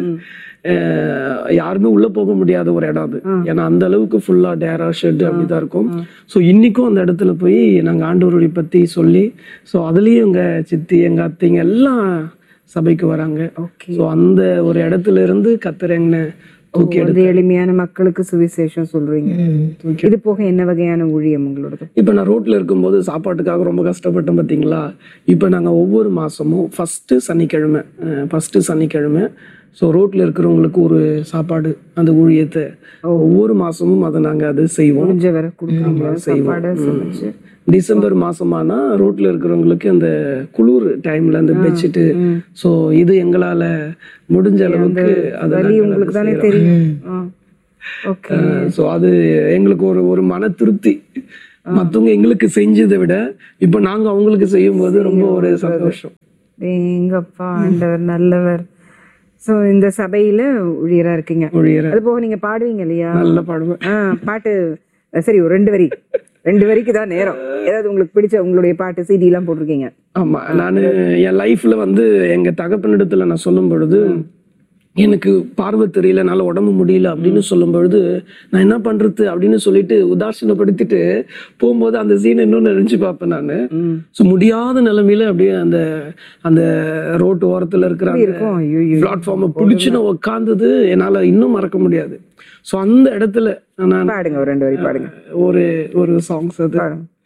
அஹ், யாருமே உள்ள போக முடியாத ஒரு இடம் அது. ஏன்னா அந்த அளவுக்கு ஃபுல்லா டேரா ஷெட் அப்படிதான் இருக்கும். ஸோ இன்னைக்கும் அந்த இடத்துல போய் நாங்க ஆண்டவருடைய பத்தி சொல்லி ஸோ அதுலயும் எங்க சித்தி எங்க அத்தைங்க எல்லாம் சபைக்கு வராங்க. ஓகே. ஸோ அந்த ஒரு இடத்துல இருந்து கர்த்தர் என்ன தூக்கி எடுத்து வந்து எளிமையான மக்களுக்கு சுவிசேஷம் சொல்றீங்க. இது போக என்ன வகையான ஊழியம் உங்களோடது? இப்போ நான் ரோட்ல இருக்கும்போது சாப்பாட்டுக்காக ரொம்ப கஷ்டப்பட்டேன் பார்த்தீங்களா? இப்போ நாங்கள் ஒவ்வொரு மாசமும் ஃபர்ஸ்ட் சனிக்கிழமை ஃபர்ஸ்ட் சனிக்கிழமை ஸோ ரோட்ல இருக்கிறவங்களுக்கு ஒரு சாப்பாடு அந்த ஊழியத்தை ஒவ்வொரு மாசமும் அதை நாங்கள் அது செய்வோம். முடிஞ்சவரை கொடுக்குறீங்களா செய்வோம். சாப்பாடு சமைச்சு? டிசம்பர் மாசமானா ரோட்ல இருக்கிறவங்களுக்கு அந்த குளிர் டைம்ல அந்த பெட்ஷீட்டு ஸோ இது எங்களால முடிஞ்ச அளவுக்கு அதை வலி நாங்கள் உங்களுக்கு தானே செய்றோம். தெரியும். ஓகே. ஸோ அது எங்களுக்கு ஒரு ஒரு மன திருப்தி. மற்றவங்க எங்களுக்கு செஞ்சதை விட இப்போ நாங்க அவங்களுக்கு செய்யும் போது ரொம்ப ஒரு சந்தோஷம். எங்கப்பா ஆண்டவர் நல்லவர். சோ இந்த சபையில ஊழியரா இருக்கீங்க. ஊழியரா. அது போக நீங்க பாடுவீங்க இல்லையா? நல்லா பாடுவேன். ஆ, பாட்டு சரி ஒரு ரெண்டு வரி ரெண்டு வரிக்கு தான் நேரம். ஏதாவது உங்களுக்கு பிடிச்ச உங்களுடைய பாட்டு சிடி எல்லாம் போட்டிருக்கீங்க? ஆமா, நான் என் லைஃப்ல வந்து எங்க தகப்பனிடத்துல நான் சொல்லும் பொழுது எனக்கு பார்வை தெரியல, என்னால உடம்பு முடியல அப்படின்னு சொல்லும் பொழுது நான் என்ன பண்றது அப்படின்னு சொல்லிட்டு உதாசீனப்படுத்திட்டு போகும்போது அந்த சீன் இன்னும் நினைச்சு பார்ப்பேன் நான். ஸோ முடியாத நிலைமையில அப்படியே அந்த அந்த ரோட்டு ஓரத்துல இருக்கிற இருக்கும். ஐயோ, பிளாட்ஃபார்மை பிடிச்சு நான் உட்கார்ந்தது என்னால இன்னும் மறக்க முடியாது. ஸோ அந்த இடத்துல நான் பாடுங்க ஒரு ரெண்டு வரி பாடுங்க. ஒரு ஒரு சாங்ஸ் அது பாடுங்க.